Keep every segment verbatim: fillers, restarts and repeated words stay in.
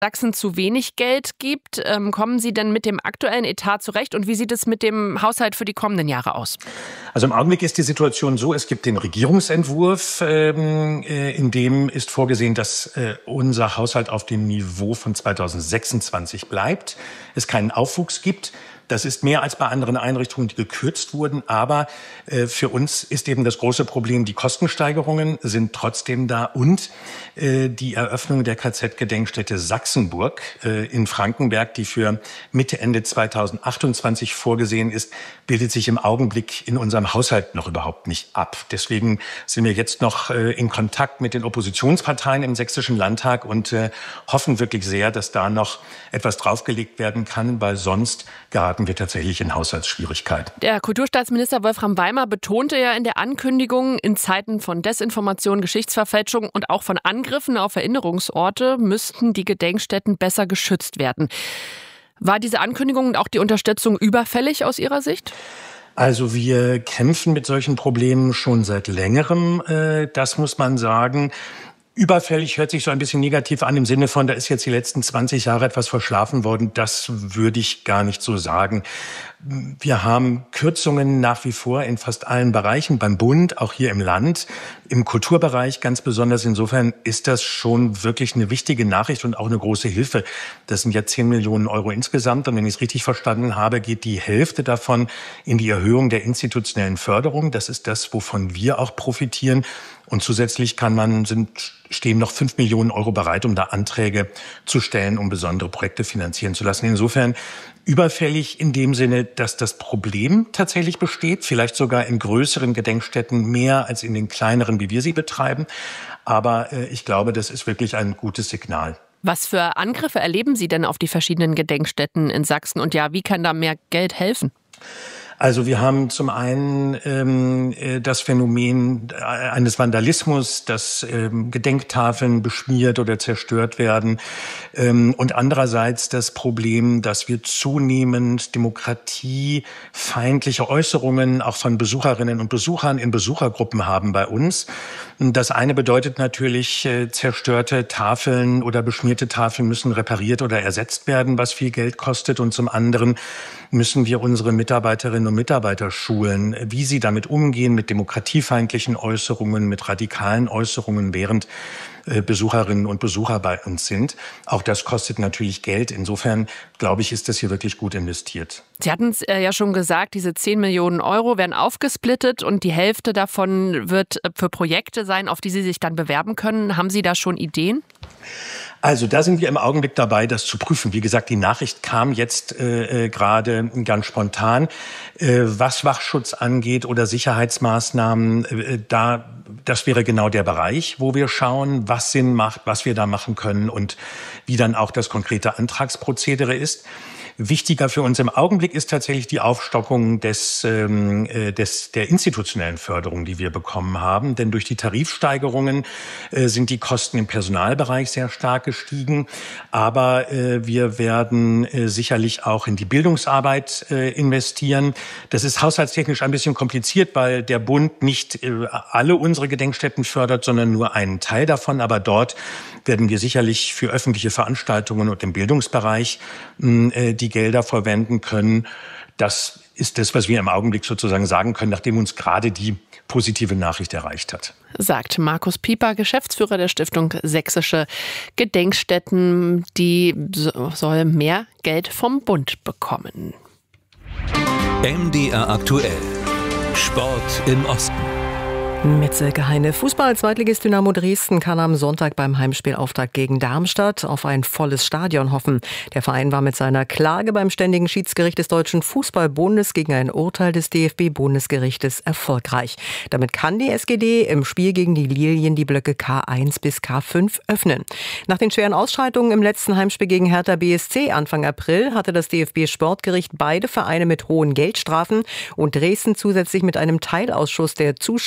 Sachsen zu wenig Geld gibt. Ähm, kommen Sie denn mit dem aktuellen Etat zurecht und wie sieht es mit dem Haushalt für die kommenden Jahre aus? Also im Augenblick ist die Situation so, es gibt den Regierungsentwurf, ähm, äh, in dem ist vorgesehen, dass äh, unser Haushalt auf dem Niveau von zweitausendsechsundzwanzig bleibt, es keinen Aufwuchs gibt. Das ist mehr als bei anderen Einrichtungen, die gekürzt wurden. Aber äh, für uns ist eben das große Problem, die Kostensteigerungen sind trotzdem da. Und äh, die Eröffnung der K Z-Gedenkstätte Sachsenburg äh, in Frankenberg, die für Mitte, Ende zweitausendachtundzwanzig vorgesehen ist, bildet sich im Augenblick in unserem Haushalt noch überhaupt nicht ab. Deswegen sind wir jetzt noch äh, in Kontakt mit den Oppositionsparteien im Sächsischen Landtag und äh, hoffen wirklich sehr, dass da noch etwas draufgelegt werden kann, weil sonst geraten wir tatsächlich in Haushaltsschwierigkeiten. Der Kulturstaatsminister Wolfram Weimer betonte ja in der Ankündigung, in Zeiten von Desinformation, Geschichtsverfälschung und auch von Angriffen auf Erinnerungsorte müssten die Gedenkstätten besser geschützt werden. War diese Ankündigung und auch die Unterstützung überfällig aus Ihrer Sicht? Also wir kämpfen mit solchen Problemen schon seit längerem, äh, das muss man sagen. Überfällig hört sich so ein bisschen negativ an, im Sinne von, da ist jetzt die letzten zwanzig Jahre etwas verschlafen worden. Das würde ich gar nicht so sagen. Wir haben Kürzungen nach wie vor in fast allen Bereichen, beim Bund, auch hier im Land, im Kulturbereich ganz besonders. Insofern ist das schon wirklich eine wichtige Nachricht und auch eine große Hilfe. Das sind ja zehn Millionen Euro insgesamt. Und wenn ich es richtig verstanden habe, geht die Hälfte davon in die Erhöhung der institutionellen Förderung. Das ist das, wovon wir auch profitieren. Und zusätzlich kann man, sind, stehen noch fünf Millionen Euro bereit, um da Anträge zu stellen, um besondere Projekte finanzieren zu lassen. Insofern überfällig in dem Sinne, dass das Problem tatsächlich besteht, vielleicht sogar in größeren Gedenkstätten mehr als in den kleineren, wie wir sie betreiben. Aber äh, ich glaube, das ist wirklich ein gutes Signal. Was für Angriffe erleben Sie denn auf die verschiedenen Gedenkstätten in Sachsen? Und ja, wie kann da mehr Geld helfen? Also wir haben zum einen ähm, das Phänomen eines Vandalismus, dass ähm, Gedenktafeln beschmiert oder zerstört werden ähm, und andererseits das Problem, dass wir zunehmend demokratiefeindliche Äußerungen auch von Besucherinnen und Besuchern in Besuchergruppen haben bei uns. Das eine bedeutet natürlich, äh, zerstörte Tafeln oder beschmierte Tafeln müssen repariert oder ersetzt werden, was viel Geld kostet, und zum anderen müssen wir unsere Mitarbeiterinnen und Mitarbeiter schulen, wie sie damit umgehen, mit demokratiefeindlichen Äußerungen, mit radikalen Äußerungen, während äh, Besucherinnen und Besucher bei uns sind. Auch das kostet natürlich Geld. Insofern, glaube ich, ist das hier wirklich gut investiert. Sie hatten es ja schon gesagt, diese zehn Millionen Euro werden aufgesplittet und die Hälfte davon wird für Projekte sein, auf die Sie sich dann bewerben können. Haben Sie da schon Ideen? Also da sind wir im Augenblick dabei, das zu prüfen. Wie gesagt, die Nachricht kam jetzt äh, gerade ganz spontan. Äh, was Wachschutz angeht oder Sicherheitsmaßnahmen, äh, da das wäre genau der Bereich, wo wir schauen, was Sinn macht, was wir da machen können und wie dann auch das konkrete Antragsprozedere ist. Wichtiger für uns im Augenblick ist tatsächlich die Aufstockung des, ähm, des, der institutionellen Förderung, die wir bekommen haben. Denn durch die Tarifsteigerungen äh, sind die Kosten im Personalbereich sehr stark gestiegen. Aber äh, wir werden äh, sicherlich auch in die Bildungsarbeit äh, investieren. Das ist haushaltstechnisch ein bisschen kompliziert, weil der Bund nicht äh, alle unsere Gedenkstätten fördert, sondern nur einen Teil davon. Aber dort werden wir sicherlich für öffentliche Veranstaltungen und im Bildungsbereich äh, die Gelder verwenden können. Das ist das, was wir im Augenblick sozusagen sagen können, nachdem uns gerade die positive Nachricht erreicht hat. Sagt Markus Pieper, Geschäftsführer der Stiftung Sächsische Gedenkstätten. Die soll mehr Geld vom Bund bekommen. M D R aktuell. Sport im Osten. Mit Silke Heine. Fußball-Zweitligist Dynamo Dresden kann am Sonntag beim Heimspielauftakt gegen Darmstadt auf ein volles Stadion hoffen. Der Verein war mit seiner Klage beim Ständigen Schiedsgericht des Deutschen Fußballbundes gegen ein Urteil des D F B-Bundesgerichtes erfolgreich. Damit kann die S G D im Spiel gegen die Lilien die Blöcke K eins bis K fünf öffnen. Nach den schweren Ausschreitungen im letzten Heimspiel gegen Hertha B S C Anfang April hatte das D F B-Sportgericht beide Vereine mit hohen Geldstrafen und Dresden zusätzlich mit einem Teilausschuss der Zuschauer ins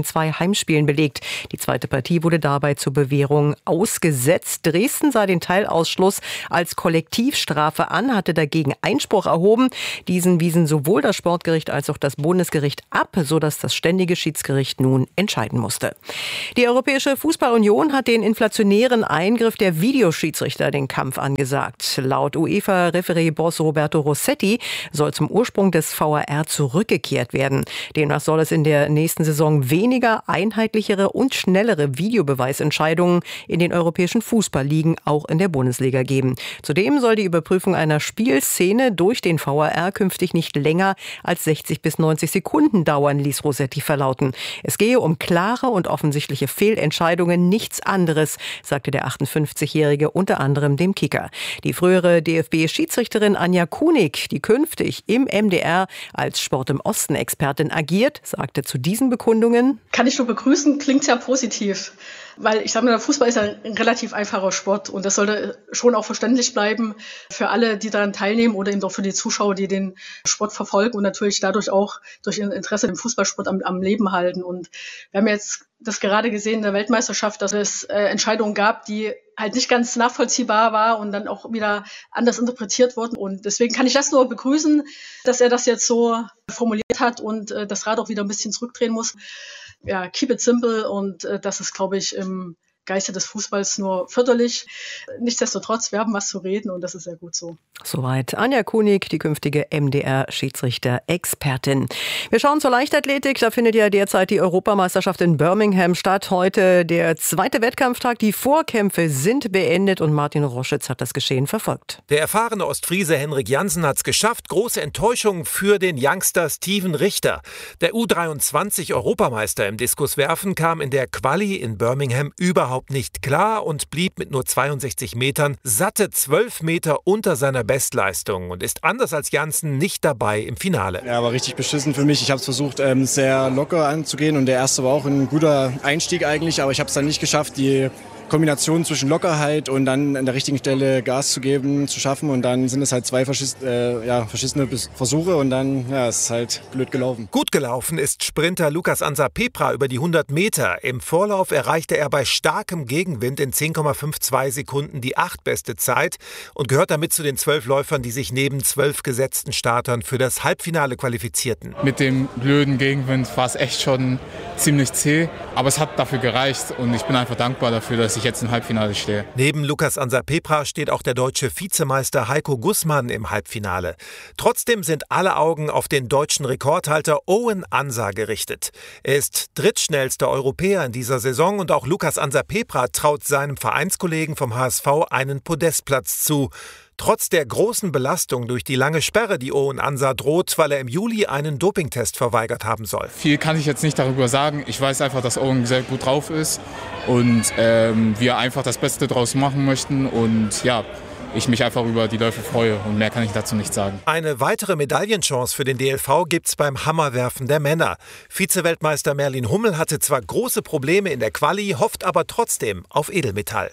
zwei Heimspielen belegt. Die zweite Partie wurde dabei zur Bewährung ausgesetzt. Dresden sah den Teilausschluss als Kollektivstrafe an, hatte dagegen Einspruch erhoben. Diesen wiesen sowohl das Sportgericht als auch das Bundesgericht ab, sodass das ständige Schiedsgericht nun entscheiden musste. Die Europäische Fußballunion hat den inflationären Eingriff der Videoschiedsrichter den Kampf angesagt. Laut UEFA-Referee-Boss Roberto Rossetti soll zum Ursprung des V A R zurückgekehrt werden. Demnach soll es in der nächsten Saison weniger, einheitlichere und schnellere Videobeweisentscheidungen in den europäischen Fußballligen, auch in der Bundesliga, geben. Zudem soll die Überprüfung einer Spielszene durch den V A R künftig nicht länger als sechzig bis neunzig Sekunden dauern, ließ Rossetti verlauten. Es gehe um klare und offensichtliche Fehlentscheidungen, nichts anderes, sagte der achtundfünfzigjährige unter anderem dem Kicker. Die frühere D F B-Schiedsrichterin Anja Kunig, die künftig im M D R als Sport im Osten-Expertin agiert, sagte zu diesen Bekundungen: Kann ich nur begrüßen, klingt ja positiv. Weil ich sage mal, der Fußball ist ja ein relativ einfacher Sport und das sollte schon auch verständlich bleiben für alle, die daran teilnehmen oder eben auch für die Zuschauer, die den Sport verfolgen und natürlich dadurch auch durch ihr Interesse den Fußballsport am, am Leben halten. Und wir haben jetzt das gerade gesehen in der Weltmeisterschaft, dass es äh, Entscheidungen gab, die halt nicht ganz nachvollziehbar war und dann auch wieder anders interpretiert wurden. Und deswegen kann ich das nur begrüßen, dass er das jetzt so formuliert hat und äh, das Rad auch wieder ein bisschen zurückdrehen muss. Ja, keep it simple und äh, das ist, glaube ich, im Geiste des Fußballs nur förderlich. Nichtsdestotrotz, wir haben was zu reden und das ist sehr gut so. Soweit Anja Kunig, die künftige M D R-Schiedsrichter-Expertin. Wir schauen zur Leichtathletik. Da findet ja derzeit die Europameisterschaft in Birmingham statt. Heute der zweite Wettkampftag. Die Vorkämpfe sind beendet und Martin Roschitz hat das Geschehen verfolgt. Der erfahrene Ostfriese Henrik Jansen hat es geschafft. Große Enttäuschung für den Youngster Steven Richter. Der U dreiundzwanzig Europameister im Diskuswerfen kam in der Quali in Birmingham überhaupt nicht klar und blieb mit nur zweiundsechzig Metern satte zwölf Meter unter seiner Bestleistung und ist anders als Jansen nicht dabei im Finale. Ja, war richtig beschissen für mich. Ich habe es versucht, ähm, sehr locker anzugehen und der erste war auch ein guter Einstieg eigentlich, aber ich habe es dann nicht geschafft, die Kombination zwischen Lockerheit und dann an der richtigen Stelle Gas zu geben, zu schaffen. Und dann sind es halt zwei verschiss, äh, ja, verschissene Versuche und dann ja, ist es halt blöd gelaufen. Gut gelaufen ist Sprinter Lucas Ansa Pepra über die hundert Meter. Im Vorlauf erreichte er bei starkem Gegenwind in zehn Komma zweiundfünfzig Sekunden die achtbeste Zeit und gehört damit zu den zwölf Läufern, die sich neben zwölf gesetzten Startern für das Halbfinale qualifizierten. Mit dem blöden Gegenwind war es echt schon ziemlich zäh, aber es hat dafür gereicht und ich bin einfach dankbar dafür, dass ich jetzt im Halbfinale stehe. Neben Lucas Ansa Pepra steht auch der deutsche Vizemeister Heiko Gussmann im Halbfinale. Trotzdem sind alle Augen auf den deutschen Rekordhalter Owen Ansa gerichtet. Er ist drittschnellster Europäer in dieser Saison und auch Lucas Ansa Pepra traut seinem Vereinskollegen vom H S V einen Podestplatz zu. Trotz der großen Belastung durch die lange Sperre, die Owen Ansa droht, weil er im Juli einen Dopingtest verweigert haben soll. Viel kann ich jetzt nicht darüber sagen. Ich weiß einfach, dass Owen sehr gut drauf ist und ähm, wir einfach das Beste draus machen möchten und ja, ich mich einfach über die Läufe freue und mehr kann ich dazu nicht sagen. Eine weitere Medaillenchance für den D L V gibt's beim Hammerwerfen der Männer. Vizeweltmeister Merlin Hummel hatte zwar große Probleme in der Quali, hofft aber trotzdem auf Edelmetall.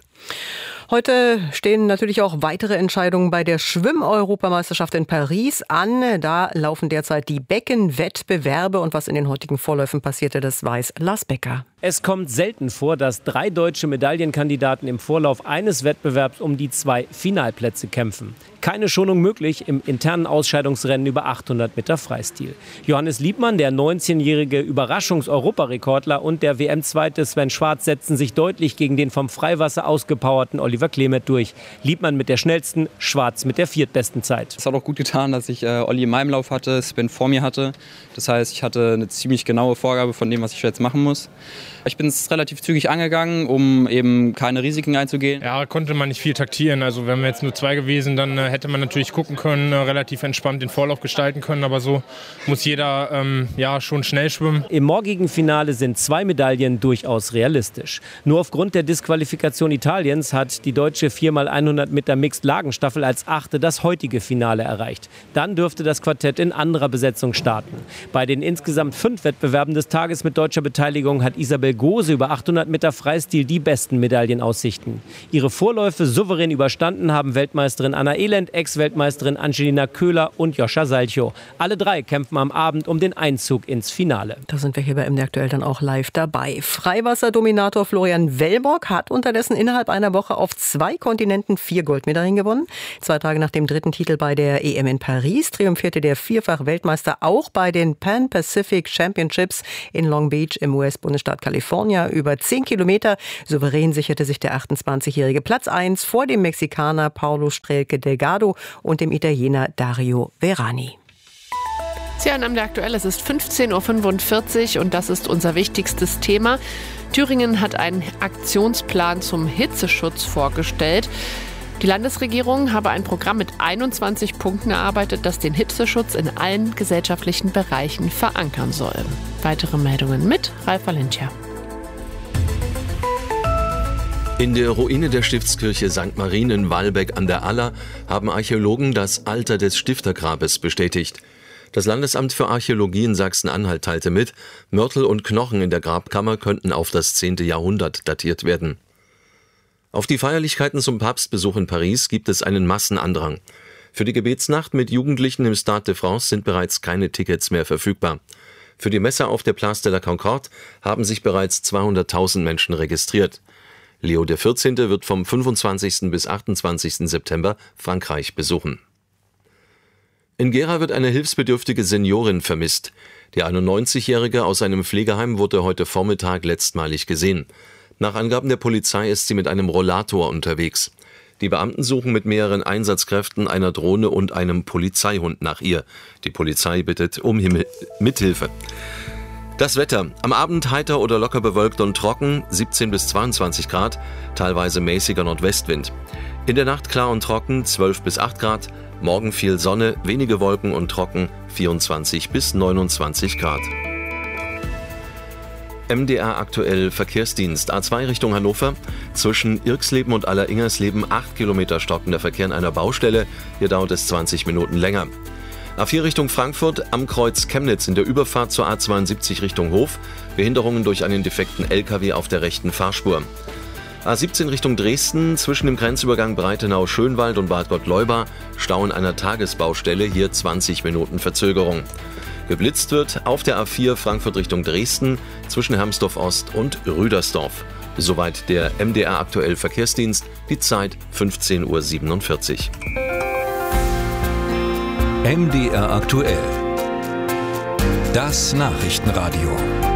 Heute stehen natürlich auch weitere Entscheidungen bei der Schwimm-Europameisterschaft in Paris an. Da laufen derzeit die Beckenwettbewerbe und was in den heutigen Vorläufen passierte, das weiß Lars Becker. Es kommt selten vor, dass drei deutsche Medaillenkandidaten im Vorlauf eines Wettbewerbs um die zwei Finalplätze kämpfen. Keine Schonung möglich im internen Ausscheidungsrennen über achthundert Meter Freistil. Johannes Liebmann, der neunzehnjährige Überraschungs-Europarekordler und der W M-Zweite Sven Schwarz setzten sich deutlich gegen den vom Freiwasser ausgepowerten Oliver Klemet durch. Liebmann mit der schnellsten, Schwarz mit der viertbesten Zeit. Es hat auch gut getan, dass ich äh, Olli in meinem Lauf hatte, Sven vor mir hatte. Das heißt, ich hatte eine ziemlich genaue Vorgabe von dem, was ich jetzt machen muss. Ich bin es relativ zügig angegangen, um eben keine Risiken einzugehen. Ja, konnte man nicht viel taktieren. Also wären wir jetzt nur zwei gewesen, dann äh, hätte man natürlich gucken können, äh, relativ entspannt den Vorlauf gestalten können. Aber so muss jeder ähm, ja, schon schnell schwimmen. Im morgigen Finale sind zwei Medaillen durchaus realistisch. Nur aufgrund der Disqualifikation Italiens hat die deutsche vier mal hundert Meter Mixed-Lagenstaffel als achte das heutige Finale erreicht. Dann dürfte das Quartett in anderer Besetzung starten. Bei den insgesamt fünf Wettbewerben des Tages mit deutscher Beteiligung hat Isabel Gose über achthundert Meter Freistil die besten Medaillenaussichten. Ihre Vorläufe souverän überstanden haben Weltmeisterin Anna Elend, Ex-Weltmeisterin Angelina Köhler und Joscha Salchow. Alle drei kämpfen am Abend um den Einzug ins Finale. Da sind wir hier bei M D Aktuell dann auch live dabei. Freiwasserdominator Florian Wellbock hat unterdessen innerhalb einer Woche auf zwei Kontinenten vier Goldmedaillen gewonnen. Zwei Tage nach dem dritten Titel bei der E M in Paris triumphierte der Vierfach-Weltmeister auch bei den Pan Pacific Championships in Long Beach im U S-Bundesstaat Kalifornien. Über zehn Kilometer souverän sicherte sich der achtundzwanzigjährige Platz eins vor dem Mexikaner Paulo Strelke Delgado und dem Italiener Dario Verani. Sie hören am Aktuell, es ist fünfzehn Uhr fünfundvierzig und das ist unser wichtigstes Thema. Thüringen hat einen Aktionsplan zum Hitzeschutz vorgestellt. Die Landesregierung habe ein Programm mit einundzwanzig Punkten erarbeitet, das den Hitzeschutz in allen gesellschaftlichen Bereichen verankern soll. Weitere Meldungen mit Ralf Valentia. In der Ruine der Stiftskirche Sankt Marien in Walbeck an der Aller haben Archäologen das Alter des Stiftergrabes bestätigt. Das Landesamt für Archäologie in Sachsen-Anhalt teilte mit, Mörtel und Knochen in der Grabkammer könnten auf das zehnte Jahrhundert datiert werden. Auf die Feierlichkeiten zum Papstbesuch in Paris gibt es einen Massenandrang. Für die Gebetsnacht mit Jugendlichen im Stade de France sind bereits keine Tickets mehr verfügbar. Für die Messe auf der Place de la Concorde haben sich bereits zweihunderttausend Menschen registriert. Leo der vierzehnte wird vom fünfundzwanzigsten bis achtundzwanzigsten September Frankreich besuchen. In Gera wird eine hilfsbedürftige Seniorin vermisst. Die einundneunzigjährige aus einem Pflegeheim wurde heute Vormittag letztmalig gesehen. Nach Angaben der Polizei ist sie mit einem Rollator unterwegs. Die Beamten suchen mit mehreren Einsatzkräften, einer Drohne und einem Polizeihund nach ihr. Die Polizei bittet um Himmel- Mithilfe. Das Wetter. Am Abend heiter oder locker bewölkt und trocken, siebzehn bis zweiundzwanzig Grad, teilweise mäßiger Nordwestwind. In der Nacht klar und trocken, zwölf bis acht Grad. Morgen viel Sonne, wenige Wolken und trocken, vierundzwanzig bis neunundzwanzig Grad. M D R aktuell Verkehrsdienst. A zwei Richtung Hannover. Zwischen Irxleben und Alleringersleben acht Kilometer stockender Verkehr an einer Baustelle. Hier dauert es zwanzig Minuten länger. A vier Richtung Frankfurt, am Kreuz Chemnitz in der Überfahrt zur A zweiundsiebzig Richtung Hof. Behinderungen durch einen defekten L K W auf der rechten Fahrspur. A siebzehn Richtung Dresden, zwischen dem Grenzübergang Breitenau-Schönwald und Bad Gottleuba, Stau an einer Tagesbaustelle, hier zwanzig Minuten Verzögerung. Geblitzt wird auf der A vier Frankfurt Richtung Dresden, zwischen Hermsdorf Ost und Rüdersdorf. Soweit der M D R aktuell Verkehrsdienst, die Zeit fünfzehn Uhr siebenundvierzig. M D R aktuell. Das Nachrichtenradio.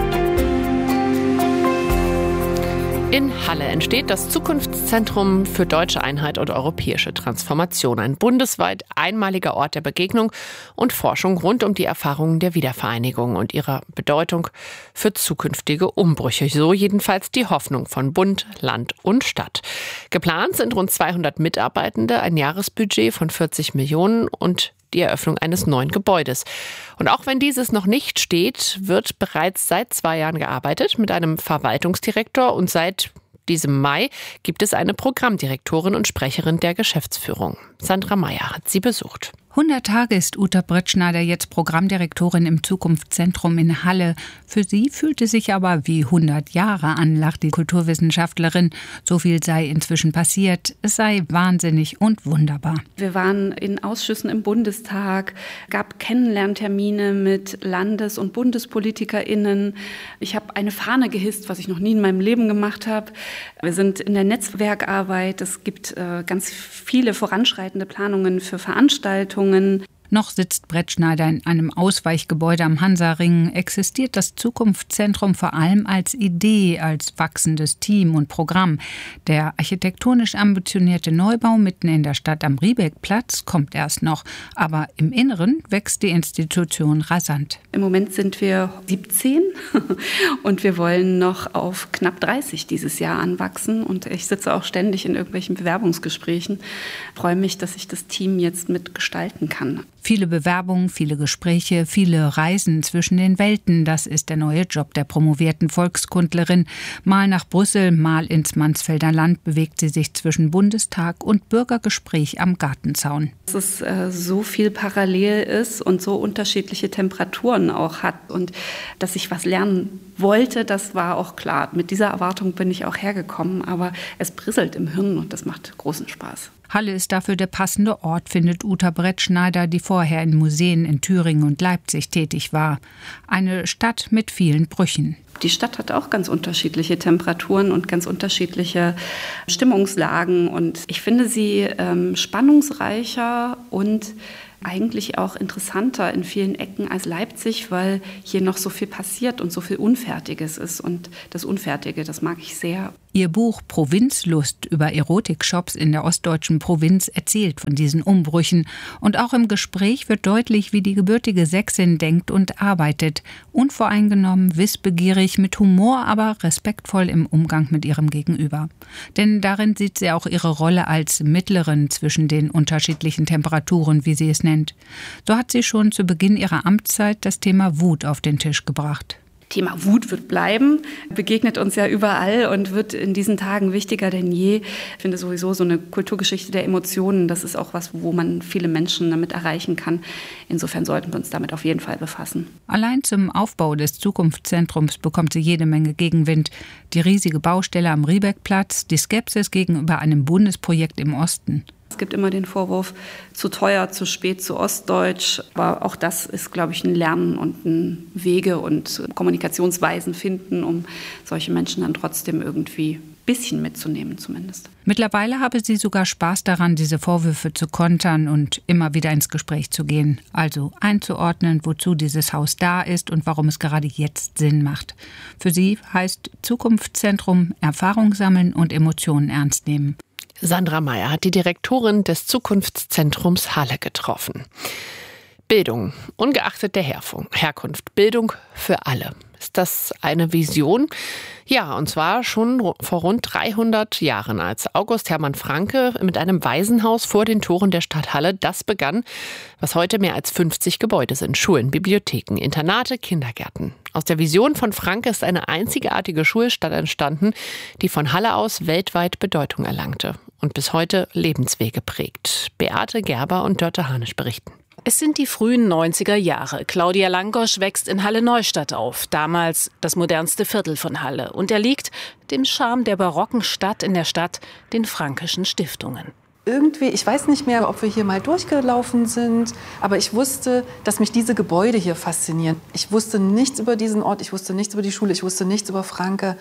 In Halle entsteht das Zukunftszentrum für deutsche Einheit und europäische Transformation. Ein bundesweit einmaliger Ort der Begegnung und Forschung rund um die Erfahrungen der Wiedervereinigung und ihrer Bedeutung für zukünftige Umbrüche. So jedenfalls die Hoffnung von Bund, Land und Stadt. Geplant sind rund zweihundert Mitarbeitende, ein Jahresbudget von vierzig Millionen und die Eröffnung eines neuen Gebäudes. Und auch wenn dieses noch nicht steht, wird bereits seit zwei Jahren gearbeitet mit einem Verwaltungsdirektor und seit diesem Mai gibt es eine Programmdirektorin und Sprecherin der Geschäftsführung. Sandra Meyer hat sie besucht. hundert Tage ist Uta Brettschneider jetzt Programmdirektorin im Zukunftszentrum in Halle. Für sie fühlt es sich aber wie hundert Jahre an, lacht die Kulturwissenschaftlerin. So viel sei inzwischen passiert. Es sei wahnsinnig und wunderbar. Wir waren in Ausschüssen im Bundestag, gab Kennenlerntermine mit Landes- und BundespolitikerInnen. Ich habe eine Fahne gehisst, was ich noch nie in meinem Leben gemacht habe. Wir sind in der Netzwerkarbeit. Es gibt äh, ganz viele voranschreitende Planungen für Veranstaltungen. Noch sitzt Brettschneider in einem Ausweichgebäude am Hansaring. Existiert das Zukunftszentrum vor allem als Idee, als wachsendes Team und Programm. Der architektonisch ambitionierte Neubau mitten in der Stadt am Riebeckplatz kommt erst noch. Aber im Inneren wächst die Institution rasant. Im Moment sind wir siebzehn und wir wollen noch auf knapp dreißig dieses Jahr anwachsen. Und ich sitze auch ständig in irgendwelchen Bewerbungsgesprächen. Ich freue mich, dass ich das Team jetzt mitgestalten kann. Viele Bewerbungen, viele Gespräche, viele Reisen zwischen den Welten. Das ist der neue Job der promovierten Volkskundlerin. Mal nach Brüssel, mal ins Mansfelder Land bewegt sie sich zwischen Bundestag und Bürgergespräch am Gartenzaun. Dass es äh, so viel parallel ist und so unterschiedliche Temperaturen auch hat und dass ich was lernen wollte, das war auch klar. Mit dieser Erwartung bin ich auch hergekommen, aber es brisselt im Hirn und das macht großen Spaß. Halle ist dafür der passende Ort, findet Uta Brettschneider, die vorher in Museen in Thüringen und Leipzig tätig war. Eine Stadt mit vielen Brüchen. Die Stadt hat auch ganz unterschiedliche Temperaturen und ganz unterschiedliche Stimmungslagen. Und ich finde sie ähm, spannungsreicher und eigentlich auch interessanter in vielen Ecken als Leipzig, weil hier noch so viel passiert und so viel Unfertiges ist. Und das Unfertige, das mag ich sehr. Ihr Buch Provinzlust über Erotikshops in der ostdeutschen Provinz erzählt von diesen Umbrüchen. Und auch im Gespräch wird deutlich, wie die gebürtige Sächsin denkt und arbeitet. Unvoreingenommen, wissbegierig, mit Humor, aber respektvoll im Umgang mit ihrem Gegenüber. Denn darin sieht sie auch ihre Rolle als Mittlerin zwischen den unterschiedlichen Temperaturen, wie sie es nennt. So hat sie schon zu Beginn ihrer Amtszeit das Thema Wut auf den Tisch gebracht. Thema Wut wird bleiben, begegnet uns ja überall und wird in diesen Tagen wichtiger denn je. Ich finde sowieso so eine Kulturgeschichte der Emotionen, das ist auch was, wo man viele Menschen damit erreichen kann. Insofern sollten wir uns damit auf jeden Fall befassen. Allein zum Aufbau des Zukunftszentrums bekommt sie jede Menge Gegenwind. Die riesige Baustelle am Riebeckplatz, die Skepsis gegenüber einem Bundesprojekt im Osten. Es gibt immer den Vorwurf, zu teuer, zu spät, zu ostdeutsch. Aber auch das ist, glaube ich, ein Lernen und ein Wege und Kommunikationsweisen finden, um solche Menschen dann trotzdem irgendwie ein bisschen mitzunehmen zumindest. Mittlerweile habe sie sogar Spaß daran, diese Vorwürfe zu kontern und immer wieder ins Gespräch zu gehen. Also einzuordnen, wozu dieses Haus da ist und warum es gerade jetzt Sinn macht. Für sie heißt Zukunftszentrum Erfahrung sammeln und Emotionen ernst nehmen. Sandra Meyer hat die Direktorin des Zukunftszentrums Halle getroffen. Bildung, ungeachtet der Herkunft. Bildung für alle. Ist das eine Vision? Ja, und zwar schon vor rund dreihundert Jahren, als August Hermann Francke mit einem Waisenhaus vor den Toren der Stadt Halle das begann, was heute mehr als fünfzig Gebäude sind. Schulen, Bibliotheken, Internate, Kindergärten. Aus der Vision von Francke ist eine einzigartige Schulstadt entstanden, die von Halle aus weltweit Bedeutung erlangte und bis heute Lebenswege prägt. Beate Gerber und Dörte Hanisch berichten. Es sind die frühen neunziger Jahre. Claudia Langosch wächst in Halle-Neustadt auf, damals das modernste Viertel von Halle. Und er liegt dem Charme der barocken Stadt in der Stadt, den Franckeschen Stiftungen. Irgendwie, ich weiß nicht mehr, ob wir hier mal durchgelaufen sind, aber ich wusste, dass mich diese Gebäude hier faszinieren. Ich wusste nichts über diesen Ort, ich wusste nichts über die Schule, ich wusste nichts über Francke.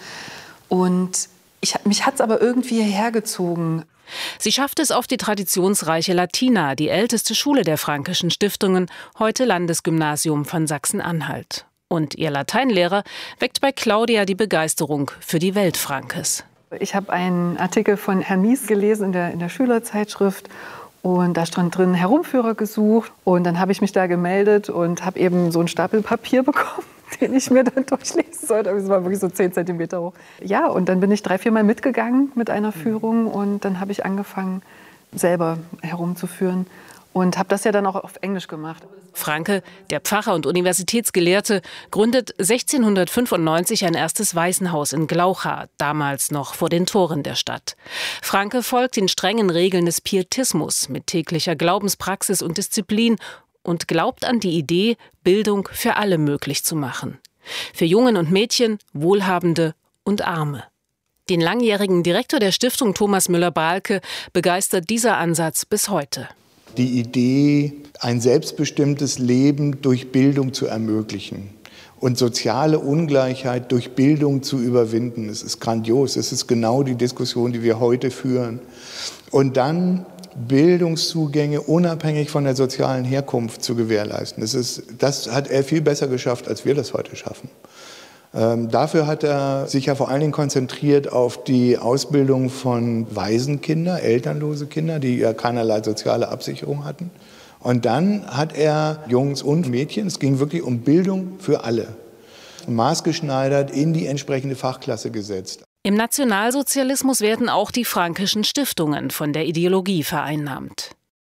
Und ich, mich hat es aber irgendwie hierher gezogen. Sie schafft es auf die traditionsreiche Latina, die älteste Schule der Franckeschen Stiftungen, heute Landesgymnasium von Sachsen-Anhalt. Und ihr Lateinlehrer weckt bei Claudia die Begeisterung für die Welt Franckes. Ich habe einen Artikel von Herrn Mies gelesen in der, in der Schülerzeitschrift. Und da stand drin Herumführer gesucht. Und dann habe ich mich da gemeldet und habe eben so einen Stapel Papier bekommen, den ich mir dann durchlesen sollte. Es war wirklich so zehn Zentimeter hoch. Ja, und dann bin ich drei, vier Mal mitgegangen mit einer Führung. Und dann habe ich angefangen, selber herumzuführen. Und habe das ja dann auch auf Englisch gemacht. Francke, der Pfarrer und Universitätsgelehrte, gründet sechzehnhundertfünfundneunzig ein erstes Waisenhaus in Glaucha, damals noch vor den Toren der Stadt. Francke folgt den strengen Regeln des Pietismus mit täglicher Glaubenspraxis und Disziplin und glaubt an die Idee, Bildung für alle möglich zu machen. Für Jungen und Mädchen, Wohlhabende und Arme. Den langjährigen Direktor der Stiftung Thomas Müller-Balke begeistert dieser Ansatz bis heute. Die Idee, ein selbstbestimmtes Leben durch Bildung zu ermöglichen und soziale Ungleichheit durch Bildung zu überwinden, das ist grandios. Das ist genau die Diskussion, die wir heute führen. Und dann Bildungszugänge unabhängig von der sozialen Herkunft zu gewährleisten. Das ist, das hat er viel besser geschafft, als wir das heute schaffen. Ähm, dafür hat er sich ja vor allen Dingen konzentriert auf die Ausbildung von Waisenkinder, elternlose Kinder, die ja keinerlei soziale Absicherung hatten. Und dann hat er Jungs und Mädchen, es ging wirklich um Bildung für alle, maßgeschneidert in die entsprechende Fachklasse gesetzt. Im Nationalsozialismus werden auch die Franckeschen Stiftungen von der Ideologie vereinnahmt.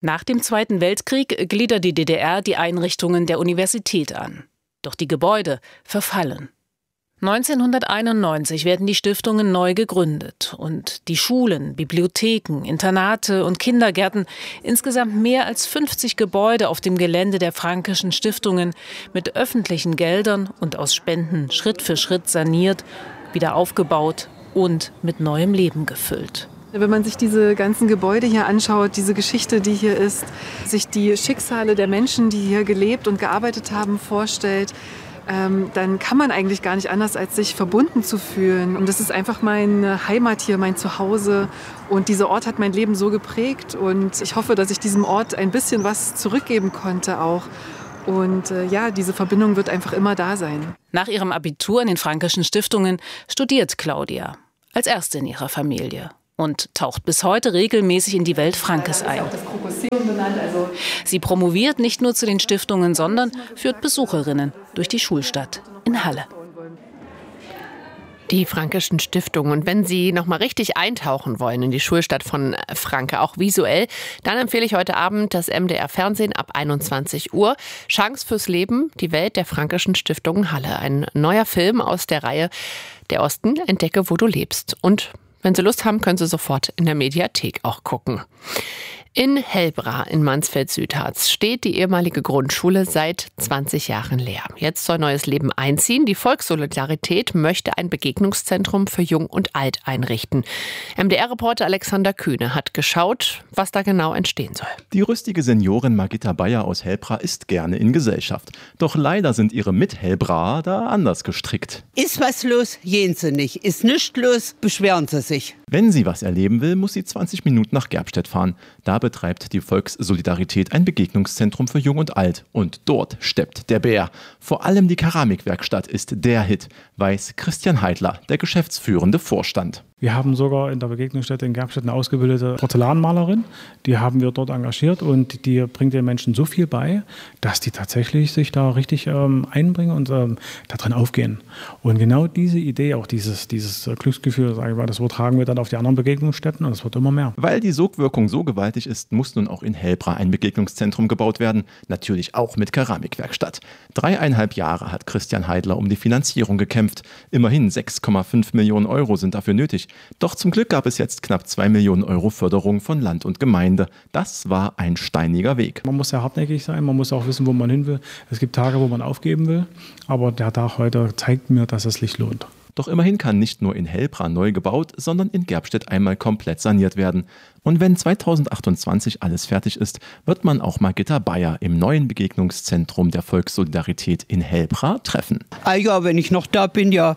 Nach dem Zweiten Weltkrieg gliedert die D D R die Einrichtungen der Universität an. Doch die Gebäude verfallen. neunzehnhunderteinundneunzig werden die Stiftungen neu gegründet und die Schulen, Bibliotheken, Internate und Kindergärten, insgesamt mehr als fünfzig Gebäude auf dem Gelände der Franckeschen Stiftungen mit öffentlichen Geldern und aus Spenden Schritt für Schritt saniert, wieder aufgebaut und mit neuem Leben gefüllt. Wenn man sich diese ganzen Gebäude hier anschaut, diese Geschichte, die hier ist, sich die Schicksale der Menschen, die hier gelebt und gearbeitet haben, vorstellt, ähm, dann kann man eigentlich gar nicht anders, als sich verbunden zu fühlen. Und das ist einfach meine Heimat hier, mein Zuhause. Und dieser Ort hat mein Leben so geprägt. Und ich hoffe, dass ich diesem Ort ein bisschen was zurückgeben konnte auch. Und äh, ja, diese Verbindung wird einfach immer da sein. Nach ihrem Abitur in den Franckeschen Stiftungen studiert Claudia als erste in ihrer Familie und taucht bis heute regelmäßig in die Welt Franckes ein. Sie promoviert nicht nur zu den Stiftungen, sondern führt Besucherinnen durch die Schulstadt in Halle. Die Franckeschen Stiftungen. Und wenn Sie noch mal richtig eintauchen wollen in die Schulstadt von Francke, auch visuell, dann empfehle ich heute Abend das M D R-Fernsehen ab einundzwanzig Uhr. Chance fürs Leben, die Welt der Franckeschen Stiftungen Halle. Ein neuer Film aus der Reihe Der Osten, entdecke, wo du lebst. Und wenn Sie Lust haben, können Sie sofort in der Mediathek auch gucken. In Hellbra in Mansfeld-Südharz steht die ehemalige Grundschule seit zwanzig Jahren leer. Jetzt soll neues Leben einziehen. Die Volkssolidarität möchte ein Begegnungszentrum für Jung und Alt einrichten. M D R-Reporter Alexander Kühne hat geschaut, was da genau entstehen soll. Die rüstige Seniorin Margitta Bayer aus Hellbra ist gerne in Gesellschaft. Doch leider sind ihre Mit-Hellbraer da anders gestrickt. Ist was los, gehen sie nicht. Ist nichts los, beschweren sie sich. Wenn sie was erleben will, muss sie zwanzig Minuten nach Gerbstedt fahren. Da betreibt die Volkssolidarität ein Begegnungszentrum für Jung und Alt. Und dort steppt der Bär. Vor allem die Keramikwerkstatt ist der Hit, weiß Christian Heidler, der geschäftsführende Vorstand. Wir haben sogar in der Begegnungsstätte in Gerbstedt eine ausgebildete Porzellanmalerin. Die haben wir dort engagiert und die bringt den Menschen so viel bei, dass die tatsächlich sich da richtig ähm, einbringen und ähm, da drin aufgehen. Und genau diese Idee, auch dieses, dieses Glücksgefühl, sage ich mal, das übertragen wir dann auf die anderen Begegnungsstätten und es wird immer mehr. Weil die Sogwirkung so gewaltig ist, muss nun auch in Hellbra ein Begegnungszentrum gebaut werden. Natürlich auch mit Keramikwerkstatt. Dreieinhalb Jahre hat Christian Heidler um die Finanzierung gekämpft. Immerhin sechs Komma fünf Millionen Euro sind dafür nötig. Doch zum Glück gab es jetzt knapp zwei Millionen Euro Förderung von Land und Gemeinde. Das war ein steiniger Weg. Man muss sehr hartnäckig sein, man muss auch wissen, wo man hin will. Es gibt Tage, wo man aufgeben will, aber der Tag heute zeigt mir, dass es sich lohnt. Doch immerhin kann nicht nur in Hellbra neu gebaut, sondern in Gerbstedt einmal komplett saniert werden. Und wenn zweitausendachtundzwanzig alles fertig ist, wird man auch Margitta Bayer im neuen Begegnungszentrum der Volkssolidarität in Hellbra treffen. Ah ja, wenn ich noch da bin, ja.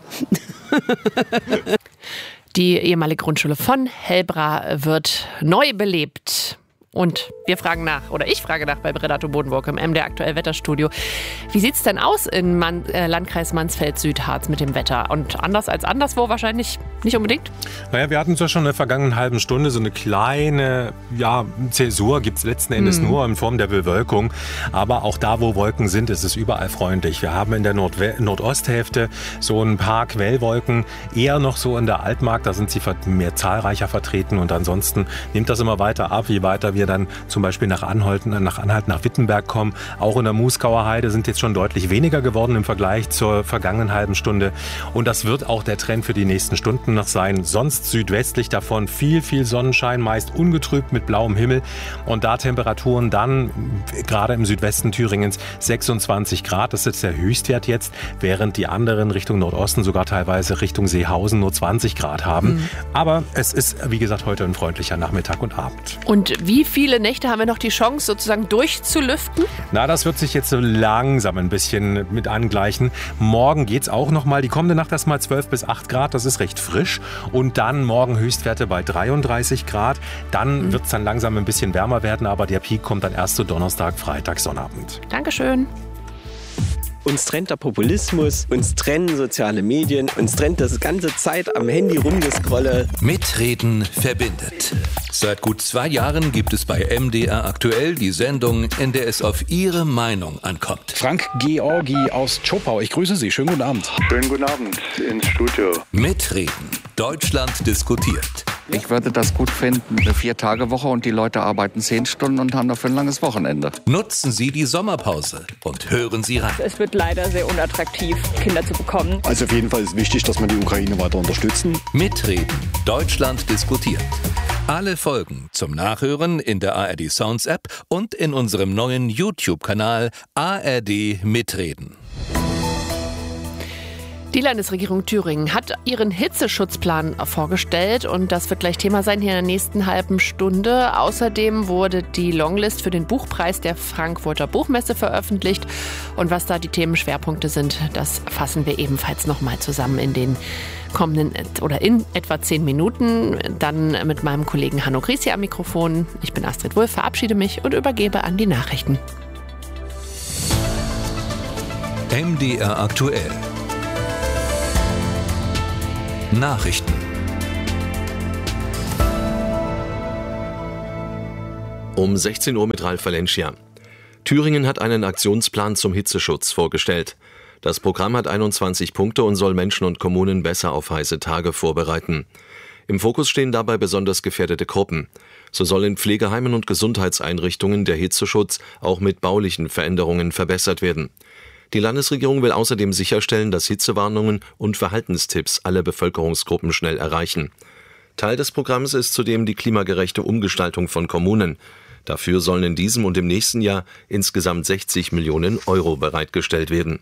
Die ehemalige Grundschule von Hellbra wird neu belebt. Und wir fragen nach, oder ich frage nach bei Renato Bodenburg im M D R Aktuell Wetterstudio. Wie sieht es denn aus in Man- äh, Landkreis Mansfeld-Südharz mit dem Wetter? Und anders als anderswo wahrscheinlich nicht unbedingt? Naja, wir hatten es ja schon in der vergangenen halben Stunde so eine kleine ja, Zäsur, gibt es letzten Endes mhm. nur in Form der Bewölkung. Aber auch da, wo Wolken sind, ist es überall freundlich. Wir haben in der Nordwe- Nordosthälfte so ein paar Quellwolken, eher noch so in der Altmark, da sind sie mehr zahlreicher vertreten. Und ansonsten nimmt das immer weiter ab, je weiter wir dann zum Beispiel nach Anhalten, nach Anhalt, nach Wittenberg kommen. Auch in der Muskauer Heide sind jetzt schon deutlich weniger geworden im Vergleich zur vergangenen halben Stunde. Und das wird auch der Trend für die nächsten Stunden noch sein. Sonst südwestlich davon viel, viel Sonnenschein, meist ungetrübt mit blauem Himmel. Und da Temperaturen dann, gerade im Südwesten Thüringens, sechsundzwanzig Grad. Das ist jetzt der Höchstwert jetzt, während die anderen Richtung Nordosten, sogar teilweise Richtung Seehausen, nur zwanzig Grad haben. Mhm. Aber es ist, wie gesagt, heute ein freundlicher Nachmittag und Abend. Und wie viele Nächte haben wir noch die Chance, sozusagen durchzulüften? Na, das wird sich jetzt so langsam ein bisschen mit angleichen. Morgen geht es auch noch mal. Die kommende Nacht erst mal zwölf bis acht Grad. Das ist recht frisch. Und dann morgen Höchstwerte bei dreiunddreißig Grad. Dann mhm. wird es dann langsam ein bisschen wärmer werden. Aber der Peak kommt dann erst zu Donnerstag, Freitag, Sonnabend. Dankeschön. Uns trennt der Populismus, uns trennen soziale Medien, uns trennt das ganze Zeit am Handy rumgescrolle. Mitreden verbindet. Seit gut zwei Jahren gibt es bei M D R aktuell die Sendung, in der es auf Ihre Meinung ankommt. Frank Georgi aus Zschopau, ich grüße Sie. Schönen guten Abend. Schönen guten Abend ins Studio. Mitreden. Deutschland diskutiert. Ich würde das gut finden, eine Vier-Tage-Woche und die Leute arbeiten zehn Stunden und haben dafür ein langes Wochenende. Nutzen Sie die Sommerpause und hören Sie rein. Es wird leider sehr unattraktiv, Kinder zu bekommen. Also auf jeden Fall ist wichtig, dass wir die Ukraine weiter unterstützen. Mitreden. Deutschland diskutiert. Alle Folgen zum Nachhören in der A R D Sounds App und in unserem neuen YouTube-Kanal A R D Mitreden. Die Landesregierung Thüringen hat ihren Hitzeschutzplan vorgestellt und das wird gleich Thema sein hier in der nächsten halben Stunde. Außerdem wurde die Longlist für den Buchpreis der Frankfurter Buchmesse veröffentlicht und was da die Themenschwerpunkte sind, das fassen wir ebenfalls nochmal zusammen in den kommenden oder in etwa zehn Minuten. Dann mit meinem Kollegen Hanno Griessi am Mikrofon. Ich bin Astrid Wulff, verabschiede mich und übergebe an die Nachrichten. M D R aktuell. Nachrichten. Um sechzehn Uhr mit Ralf Valencia. Thüringen hat einen Aktionsplan zum Hitzeschutz vorgestellt. Das Programm hat einundzwanzig Punkte und soll Menschen und Kommunen besser auf heiße Tage vorbereiten. Im Fokus stehen dabei besonders gefährdete Gruppen. So soll in Pflegeheimen und Gesundheitseinrichtungen der Hitzeschutz auch mit baulichen Veränderungen verbessert werden. Die Landesregierung will außerdem sicherstellen, dass Hitzewarnungen und Verhaltenstipps alle Bevölkerungsgruppen schnell erreichen. Teil des Programms ist zudem die klimagerechte Umgestaltung von Kommunen. Dafür sollen in diesem und im nächsten Jahr insgesamt sechzig Millionen Euro bereitgestellt werden.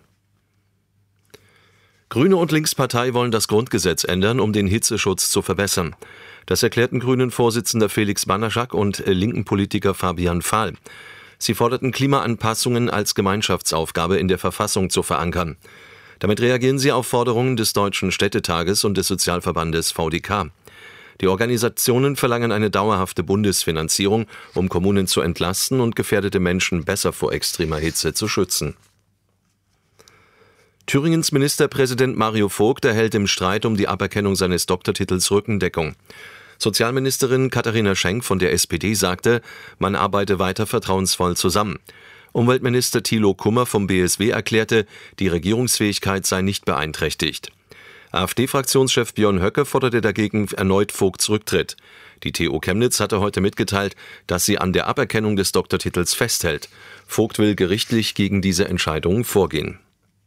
Grüne und Linkspartei wollen das Grundgesetz ändern, um den Hitzeschutz zu verbessern. Das erklärten Grünen-Vorsitzender Felix Banaschak und linken Politiker Fabian Fahl. Sie forderten Klimaanpassungen als Gemeinschaftsaufgabe in der Verfassung zu verankern. Damit reagieren sie auf Forderungen des Deutschen Städtetages und des Sozialverbandes V D K. Die Organisationen verlangen eine dauerhafte Bundesfinanzierung, um Kommunen zu entlasten und gefährdete Menschen besser vor extremer Hitze zu schützen. Thüringens Ministerpräsident Mario Vogt erhält im Streit um die Aberkennung seines Doktortitels Rückendeckung. Sozialministerin Katharina Schenk von der S P D sagte, man arbeite weiter vertrauensvoll zusammen. Umweltminister Thilo Kummer vom B S W erklärte, die Regierungsfähigkeit sei nicht beeinträchtigt. AfD-Fraktionschef Björn Höcke forderte dagegen erneut Vogts Rücktritt. Die T U Chemnitz hatte heute mitgeteilt, dass sie an der Aberkennung des Doktortitels festhält. Vogt will gerichtlich gegen diese Entscheidung vorgehen.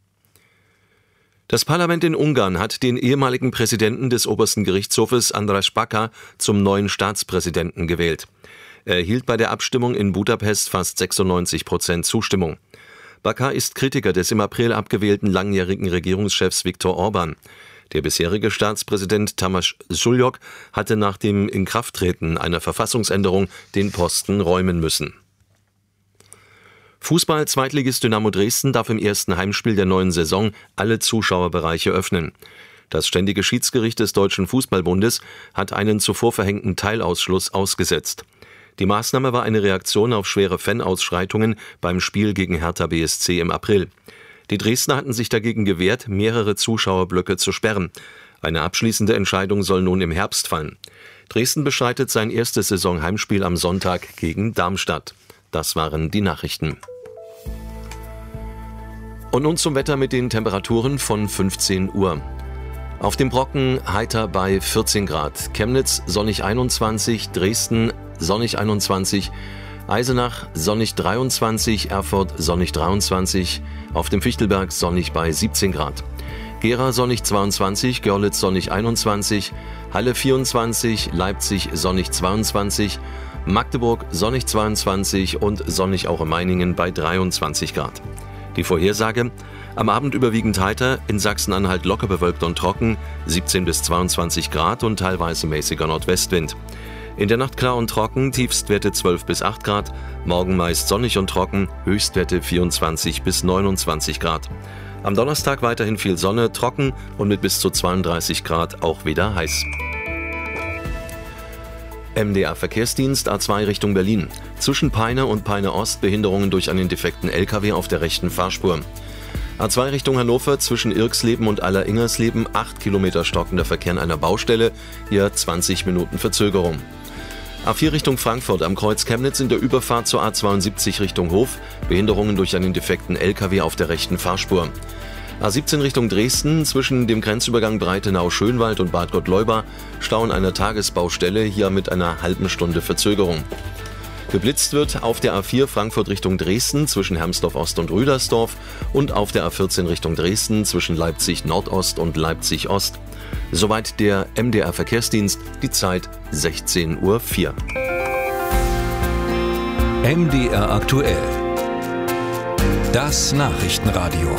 Das Parlament in Ungarn hat den ehemaligen Präsidenten des obersten Gerichtshofes András Baka zum neuen Staatspräsidenten gewählt. Er erhielt bei der Abstimmung in Budapest fast sechsundneunzig Prozent Zustimmung. Baka ist Kritiker des im April abgewählten langjährigen Regierungschefs Viktor Orban. Der bisherige Staatspräsident Tamás Zsuljok hatte nach dem Inkrafttreten einer Verfassungsänderung den Posten räumen müssen. Fußball-Zweitligist Dynamo Dresden darf im ersten Heimspiel der neuen Saison alle Zuschauerbereiche öffnen. Das Ständige Schiedsgericht des Deutschen Fußballbundes hat einen zuvor verhängten Teilausschluss ausgesetzt. Die Maßnahme war eine Reaktion auf schwere Fanausschreitungen beim Spiel gegen Hertha B S C im April. Die Dresdner hatten sich dagegen gewehrt, mehrere Zuschauerblöcke zu sperren. Eine abschließende Entscheidung soll nun im Herbst fallen. Dresden bestreitet sein erstes Saisonheimspiel am Sonntag gegen Darmstadt. Das waren die Nachrichten. Und nun zum Wetter mit den Temperaturen von fünfzehn Uhr. Auf dem Brocken heiter bei vierzehn Grad, Chemnitz sonnig einundzwanzig, Dresden sonnig einundzwanzig, Eisenach sonnig dreiundzwanzig, Erfurt sonnig dreiundzwanzig, auf dem Fichtelberg sonnig bei siebzehn Grad. Gera sonnig zweiundzwanzig, Görlitz sonnig einundzwanzig, Halle vierundzwanzig, Leipzig sonnig zweiundzwanzig, Magdeburg sonnig zweiundzwanzig und sonnig auch in Meiningen bei dreiundzwanzig Grad. Die Vorhersage: am Abend überwiegend heiter, in Sachsen-Anhalt locker bewölkt und trocken, siebzehn bis zweiundzwanzig Grad und teilweise mäßiger Nordwestwind. In der Nacht klar und trocken, Tiefstwerte zwölf bis acht Grad, morgen meist sonnig und trocken, Höchstwerte vierundzwanzig bis neunundzwanzig Grad. Am Donnerstag weiterhin viel Sonne, trocken und mit bis zu zweiunddreißig Grad auch wieder heiß. M D R-Verkehrsdienst A zwei Richtung Berlin. Zwischen Peine und Peine Ost Behinderungen durch einen defekten L K W auf der rechten Fahrspur. A zwei Richtung Hannover zwischen Irksleben und Aller-Ingersleben acht Kilometer stockender Verkehr an einer Baustelle, hier zwanzig Minuten Verzögerung. A vier Richtung Frankfurt am Kreuz Chemnitz in der Überfahrt zur A zweiundsiebzig Richtung Hof. Behinderungen durch einen defekten L K W auf der rechten Fahrspur. A siebzehn Richtung Dresden zwischen dem Grenzübergang Breitenau-Schönwald und Bad Gottleuba. Stau an einer Tagesbaustelle, hier mit einer halben Stunde Verzögerung. Geblitzt wird auf der A vier Frankfurt Richtung Dresden zwischen Hermsdorf-Ost und Rüdersdorf und auf der A vierzehn Richtung Dresden zwischen Leipzig-Nordost und Leipzig-Ost. Soweit der M D R-Verkehrsdienst, die Zeit sechzehn Uhr vier. M D R aktuell. Das Nachrichtenradio.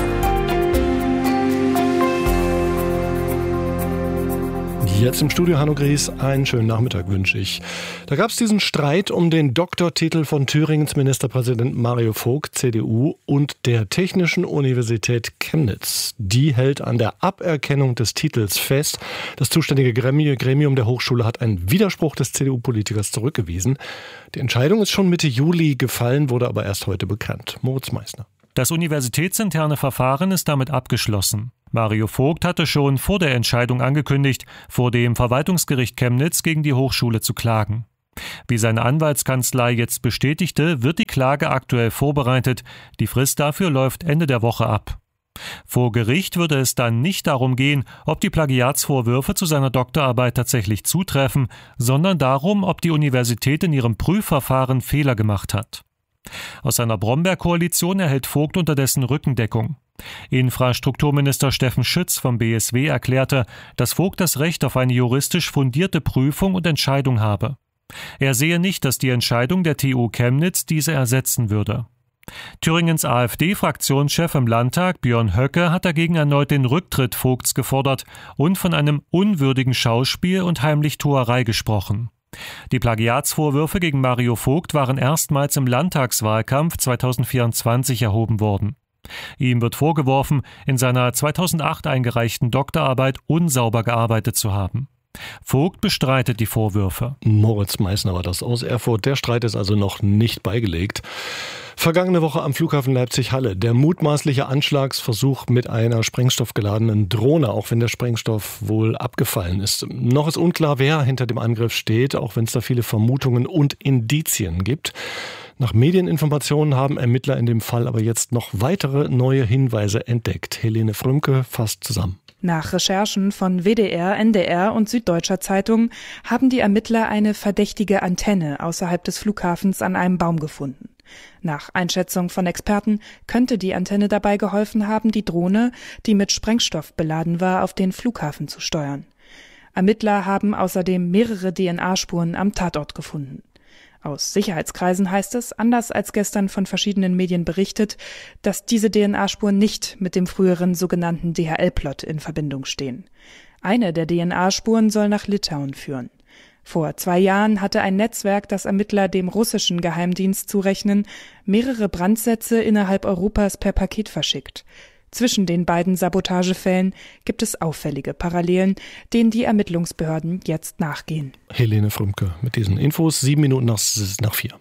Jetzt im Studio Hanno Gries, einen schönen Nachmittag wünsche ich. Da gab es diesen Streit um den Doktortitel von Thüringens Ministerpräsident Mario Vogt, C D U, und der Technischen Universität Chemnitz. Die hält an der Aberkennung des Titels fest. Das zuständige Gremium der Hochschule hat einen Widerspruch des C D U-Politikers zurückgewiesen. Die Entscheidung ist schon Mitte Juli gefallen, wurde aber erst heute bekannt. Moritz Meissner. Das universitätsinterne Verfahren ist damit abgeschlossen. Mario Vogt hatte schon vor der Entscheidung angekündigt, vor dem Verwaltungsgericht Chemnitz gegen die Hochschule zu klagen. Wie seine Anwaltskanzlei jetzt bestätigte, wird die Klage aktuell vorbereitet. Die Frist dafür läuft Ende der Woche ab. Vor Gericht würde es dann nicht darum gehen, ob die Plagiatsvorwürfe zu seiner Doktorarbeit tatsächlich zutreffen, sondern darum, ob die Universität in ihrem Prüfverfahren Fehler gemacht hat. Aus seiner Bromberg-Koalition erhält Vogt unterdessen Rückendeckung. Infrastrukturminister Steffen Schütz vom B S W erklärte, dass Vogt das Recht auf eine juristisch fundierte Prüfung und Entscheidung habe. Er sehe nicht, dass die Entscheidung der T U Chemnitz diese ersetzen würde. Thüringens AfD-Fraktionschef im Landtag, Björn Höcke, hat dagegen erneut den Rücktritt Vogts gefordert und von einem unwürdigen Schauspiel und Heimlichtuerei gesprochen. Die Plagiatsvorwürfe gegen Mario Vogt waren erstmals im Landtagswahlkampf zweitausendvierundzwanzig erhoben worden. Ihm wird vorgeworfen, in seiner zweitausendacht eingereichten Doktorarbeit unsauber gearbeitet zu haben. Vogt bestreitet die Vorwürfe. Moritz Meissner war das aus Erfurt. Der Streit ist also noch nicht beigelegt. Vergangene Woche am Flughafen Leipzig-Halle. Der mutmaßliche Anschlagsversuch mit einer sprengstoffgeladenen Drohne, auch wenn der Sprengstoff wohl abgefallen ist. Noch ist unklar, wer hinter dem Angriff steht, auch wenn es da viele Vermutungen und Indizien gibt. Nach Medieninformationen haben Ermittler in dem Fall aber jetzt noch weitere neue Hinweise entdeckt. Helene Frümke fasst zusammen. Nach Recherchen von W D R, N D R und Süddeutscher Zeitung haben die Ermittler eine verdächtige Antenne außerhalb des Flughafens an einem Baum gefunden. Nach Einschätzung von Experten könnte die Antenne dabei geholfen haben, die Drohne, die mit Sprengstoff beladen war, auf den Flughafen zu steuern. Ermittler haben außerdem mehrere D N A-Spuren am Tatort gefunden. Aus Sicherheitskreisen heißt es, anders als gestern von verschiedenen Medien berichtet, dass diese D N A-Spuren nicht mit dem früheren sogenannten D H L-Plot in Verbindung stehen. Eine der D N A-Spuren soll nach Litauen führen. Vor zwei Jahren hatte ein Netzwerk, das Ermittler dem russischen Geheimdienst zurechnen, mehrere Brandsätze innerhalb Europas per Paket verschickt. Zwischen den beiden Sabotagefällen gibt es auffällige Parallelen, denen die Ermittlungsbehörden jetzt nachgehen. Helene Frümke mit diesen Infos, sieben Minuten nach, nach vier.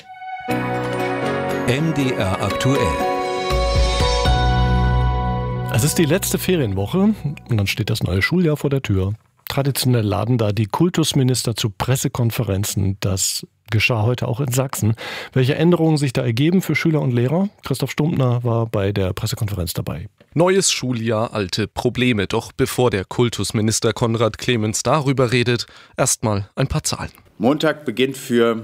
M D R aktuell. Es ist die letzte Ferienwoche und dann steht das neue Schuljahr vor der Tür. Traditionell laden da die Kultusminister zu Pressekonferenzen. Das geschah heute auch in Sachsen. Welche Änderungen sich da ergeben für Schüler und Lehrer? Christoph Stumptner war bei der Pressekonferenz dabei. Neues Schuljahr, alte Probleme. Doch bevor der Kultusminister Konrad Clemens darüber redet, erstmal ein paar Zahlen. Montag beginnt für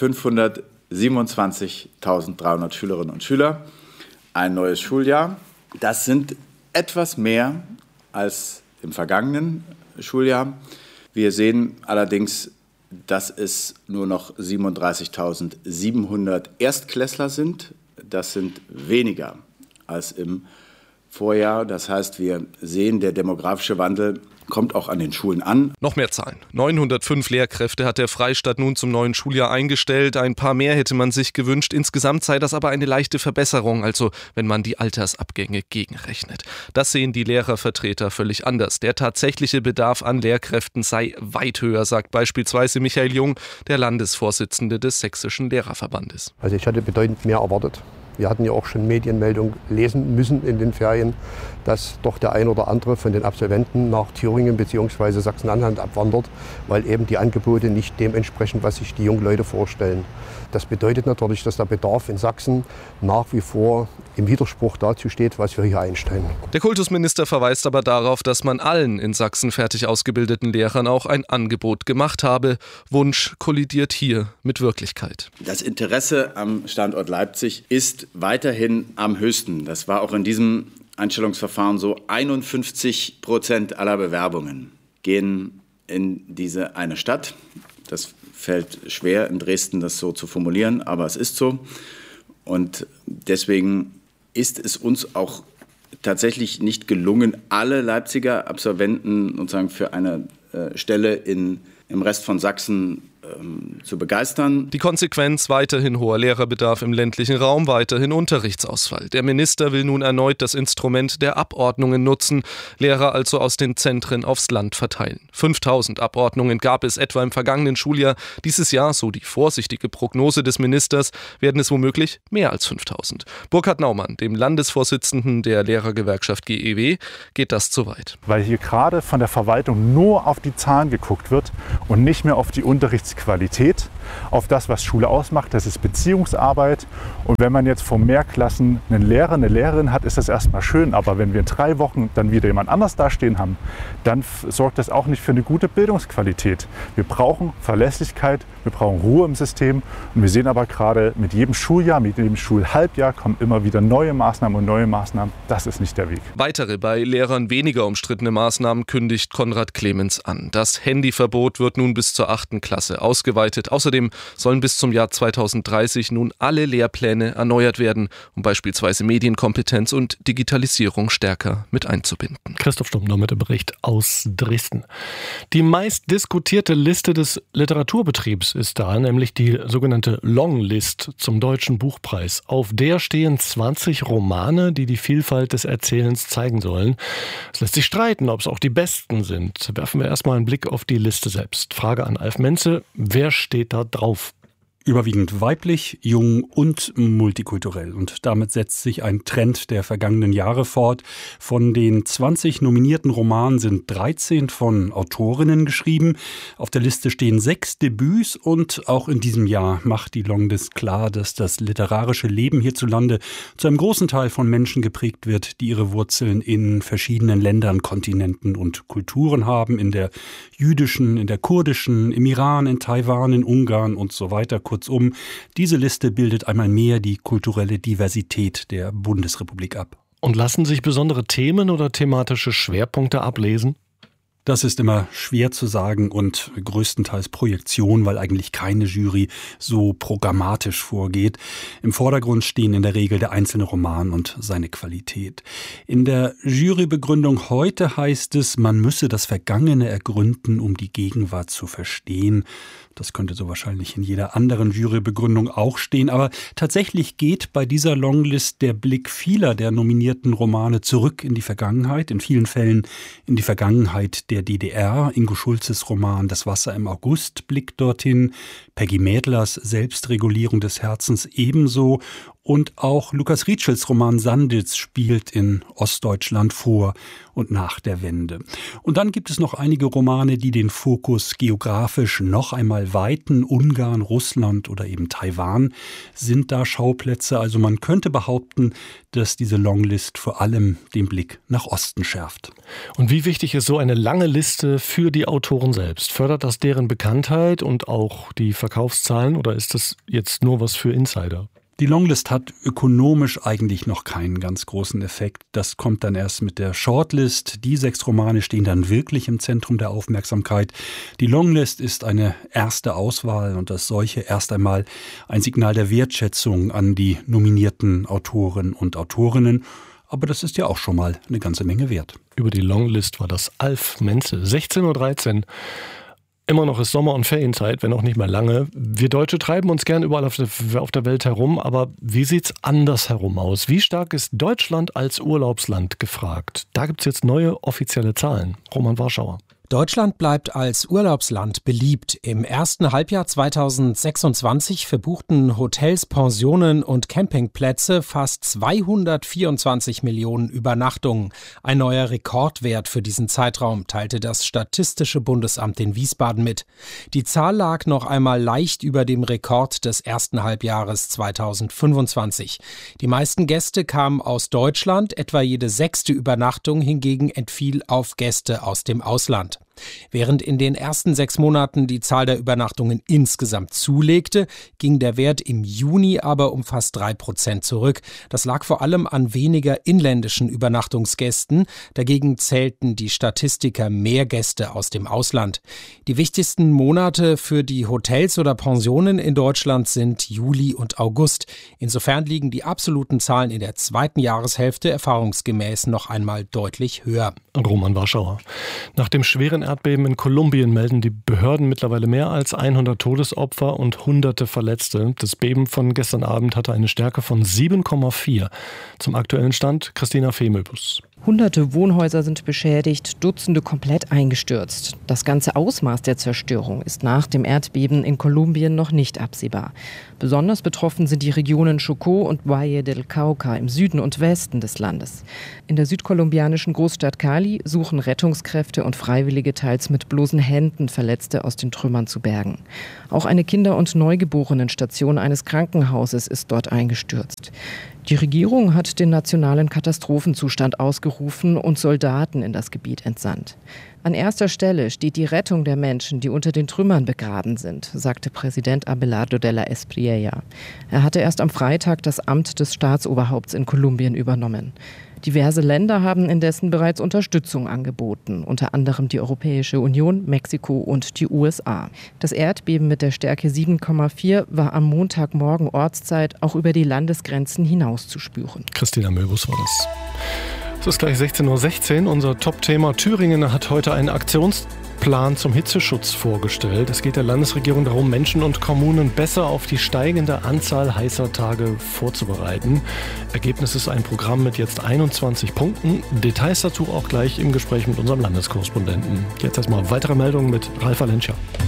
fünfhundertsiebenundzwanzigtausenddreihundert Schülerinnen und Schüler ein neues Schuljahr. Das sind etwas mehr als im vergangenen Schuljahr. Wir sehen allerdings, dass es nur noch siebenunddreißigtausendsiebenhundert Erstklässler sind. Das sind weniger als im Vorjahr. Das heißt, wir sehen, der demografische Wandel kommt auch an den Schulen an. Noch mehr Zahlen. neunhundertfünf Lehrkräfte hat der Freistaat nun zum neuen Schuljahr eingestellt. Ein paar mehr hätte man sich gewünscht. Insgesamt sei das aber eine leichte Verbesserung, also wenn man die Altersabgänge gegenrechnet. Das sehen die Lehrervertreter völlig anders. Der tatsächliche Bedarf an Lehrkräften sei weit höher, sagt beispielsweise Michael Jung, der Landesvorsitzende des Sächsischen Lehrerverbandes. Also ich hatte bedeutend mehr erwartet. Wir hatten ja auch schon Medienmeldungen lesen müssen in den Ferien, dass doch der ein oder andere von den Absolventen nach Thüringen bzw. Sachsen-Anhalt abwandert, weil eben die Angebote nicht dem entsprechen, was sich die jungen Leute vorstellen. Das bedeutet natürlich, dass der Bedarf in Sachsen nach wie vor im Widerspruch dazu steht, was wir hier einstellen. Der Kultusminister verweist aber darauf, dass man allen in Sachsen fertig ausgebildeten Lehrern auch ein Angebot gemacht habe. Wunsch kollidiert hier mit Wirklichkeit. Das Interesse am Standort Leipzig ist weiterhin am höchsten. Das war auch in diesem Einstellungsverfahren so. einundfünfzig Prozent aller Bewerbungen gehen in diese eine Stadt. Das fällt schwer, in Dresden das so zu formulieren, aber es ist so. Und deswegen ist es uns auch tatsächlich nicht gelungen, alle Leipziger Absolventen sozusagen für eine äh, Stelle in, im Rest von Sachsen ähm, zu begeistern. Die Konsequenz: weiterhin hoher Lehrerbedarf im ländlichen Raum, weiterhin Unterrichtsausfall. Der Minister will nun erneut das Instrument der Abordnungen nutzen, Lehrer also aus den Zentren aufs Land verteilen. fünftausend Abordnungen gab es etwa im vergangenen Schuljahr. Dieses Jahr, so die vorsichtige Prognose des Ministers, werden es womöglich mehr als fünftausend. Burkhard Naumann, dem Landesvorsitzenden der Lehrergewerkschaft G E W, geht das zu weit. Weil hier gerade von der Verwaltung nur auf die Zahlen geguckt wird und nicht mehr auf die Unterrichtsqualität, auf das, was Schule ausmacht. Das ist Beziehungsarbeit. Und wenn man jetzt vor mehr Klassen einen Lehrer, eine Lehrerin hat, ist das erstmal schön. Aber wenn wir in drei Wochen dann wieder jemand anders dastehen haben, dann f- sorgt das auch nicht für eine gute Bildungsqualität. Wir brauchen Verlässlichkeit, wir brauchen Ruhe im System. Und wir sehen aber gerade mit jedem Schuljahr, mit jedem Schulhalbjahr kommen immer wieder neue Maßnahmen und neue Maßnahmen. Das ist nicht der Weg. Weitere, bei Lehrern weniger umstrittene Maßnahmen kündigt Konrad Clemens an. Das Handyverbot wird nun bis zur achten Klasse ausgeweitet. Außerdem sollen bis zum Jahr zweitausenddreißig nun alle Lehrpläne erneuert werden, um beispielsweise Medienkompetenz und Digitalisierung stärker mit einzubinden. Christoph Stumpf mit dem Bericht aus Dresden. Die meist diskutierte Liste des Literaturbetriebs ist da, nämlich die sogenannte Longlist zum Deutschen Buchpreis. Auf der stehen zwanzig Romane, die die Vielfalt des Erzählens zeigen sollen. Es lässt sich streiten, ob es auch die besten sind. Werfen wir erstmal einen Blick auf die Liste selbst. Frage an Alf Menze: Wer steht da drauf? Überwiegend weiblich, jung und multikulturell. Und damit setzt sich ein Trend der vergangenen Jahre fort. Von den zwanzig nominierten Romanen sind dreizehn von Autorinnen geschrieben. Auf der Liste stehen sechs Debüts und auch in diesem Jahr macht die Longlist klar, dass das literarische Leben hierzulande zu einem großen Teil von Menschen geprägt wird, die ihre Wurzeln in verschiedenen Ländern, Kontinenten und Kulturen haben. In der jüdischen, in der kurdischen, im Iran, in Taiwan, in Ungarn und so weiter. Kurzum, diese Liste bildet einmal mehr die kulturelle Diversität der Bundesrepublik ab. Und lassen sich besondere Themen oder thematische Schwerpunkte ablesen? Das ist immer schwer zu sagen und größtenteils Projektion, weil eigentlich keine Jury so programmatisch vorgeht. Im Vordergrund stehen in der Regel der einzelne Roman und seine Qualität. In der Jurybegründung heute heißt es, man müsse das Vergangene ergründen, um die Gegenwart zu verstehen. Das könnte so wahrscheinlich in jeder anderen Jurybegründung auch stehen. Aber tatsächlich geht bei dieser Longlist der Blick vieler der nominierten Romane zurück in die Vergangenheit. In vielen Fällen in die Vergangenheit der D D R. Ingo Schulzes Roman Das Wasser im August blickt dorthin. Peggy Mädlers Selbstregulierung des Herzens ebenso. Und auch Lukas Rietschels Roman Sanditz spielt in Ostdeutschland vor und nach der Wende. Und dann gibt es noch einige Romane, die den Fokus geografisch noch einmal weiten. Ungarn, Russland oder eben Taiwan sind da Schauplätze. Also man könnte behaupten, dass diese Longlist vor allem den Blick nach Osten schärft. Und wie wichtig ist so eine lange Liste für die Autoren selbst? Fördert das deren Bekanntheit und auch die Verkaufszahlen oder ist das jetzt nur was für Insider? Die Longlist hat ökonomisch eigentlich noch keinen ganz großen Effekt. Das kommt dann erst mit der Shortlist. Die sechs Romane stehen dann wirklich im Zentrum der Aufmerksamkeit. Die Longlist ist eine erste Auswahl und als solche erst einmal ein Signal der Wertschätzung an die nominierten Autoren und Autorinnen. Aber das ist ja auch schon mal eine ganze Menge wert. Über die Longlist war das Alf Menze, sechzehn Uhr dreizehn. Immer noch ist Sommer- und Ferienzeit, wenn auch nicht mehr lange. Wir Deutsche treiben uns gern überall auf der, auf der Welt herum, aber wie sieht's andersherum aus? Wie stark ist Deutschland als Urlaubsland gefragt? Da gibt's jetzt neue offizielle Zahlen. Roman Warschauer. Deutschland bleibt als Urlaubsland beliebt. Im ersten Halbjahr zweitausendsechsundzwanzig verbuchten Hotels, Pensionen und Campingplätze fast zweihundertvierundzwanzig Millionen Übernachtungen. Ein neuer Rekordwert für diesen Zeitraum, teilte das Statistische Bundesamt in Wiesbaden mit. Die Zahl lag noch einmal leicht über dem Rekord des ersten Halbjahres zweitausendfünfundzwanzig. Die meisten Gäste kamen aus Deutschland, etwa jede sechste Übernachtung hingegen entfiel auf Gäste aus dem Ausland. Während in den ersten sechs Monaten die Zahl der Übernachtungen insgesamt zulegte, ging der Wert im Juni aber um fast drei Prozent zurück. Das lag vor allem an weniger inländischen Übernachtungsgästen. Dagegen zählten die Statistiker mehr Gäste aus dem Ausland. Die wichtigsten Monate für die Hotels oder Pensionen in Deutschland sind Juli und August. Insofern liegen die absoluten Zahlen in der zweiten Jahreshälfte erfahrungsgemäß noch einmal deutlich höher. Roman Warschauer. Nach dem schweren Erdbeben in Kolumbien melden die Behörden mittlerweile mehr als hundert Todesopfer und hunderte Verletzte. Das Beben von gestern Abend hatte eine Stärke von sieben Komma vier. Zum aktuellen Stand Christina Femöbus. Hunderte Wohnhäuser sind beschädigt, Dutzende komplett eingestürzt. Das ganze Ausmaß der Zerstörung ist nach dem Erdbeben in Kolumbien noch nicht absehbar. Besonders betroffen sind die Regionen Chocó und Valle del Cauca im Süden und Westen des Landes. In der südkolumbianischen Großstadt Cali suchen Rettungskräfte und Freiwillige teils mit bloßen Händen Verletzte aus den Trümmern zu bergen. Auch eine Kinder- und Neugeborenenstation eines Krankenhauses ist dort eingestürzt. Die Regierung hat den nationalen Katastrophenzustand ausgerufen und Soldaten in das Gebiet entsandt. An erster Stelle steht die Rettung der Menschen, die unter den Trümmern begraben sind, sagte Präsident Abelardo de la Espriella. Er hatte erst am Freitag das Amt des Staatsoberhaupts in Kolumbien übernommen. Diverse Länder haben indessen bereits Unterstützung angeboten, unter anderem die Europäische Union, Mexiko und die U S A. Das Erdbeben mit der Stärke sieben Komma vier war am Montagmorgen Ortszeit auch über die Landesgrenzen hinaus zu spüren. Christina Möbus war das. Es ist gleich sechzehn Uhr sechzehn. Unser Top-Thema Thüringen hat heute einen Aktionsplan zum Hitzeschutz vorgestellt. Es geht der Landesregierung darum, Menschen und Kommunen besser auf die steigende Anzahl heißer Tage vorzubereiten. Ergebnis ist ein Programm mit jetzt einundzwanzig Punkten. Details dazu auch gleich im Gespräch mit unserem Landeskorrespondenten. Jetzt erstmal weitere Meldungen mit Ralf Valencia.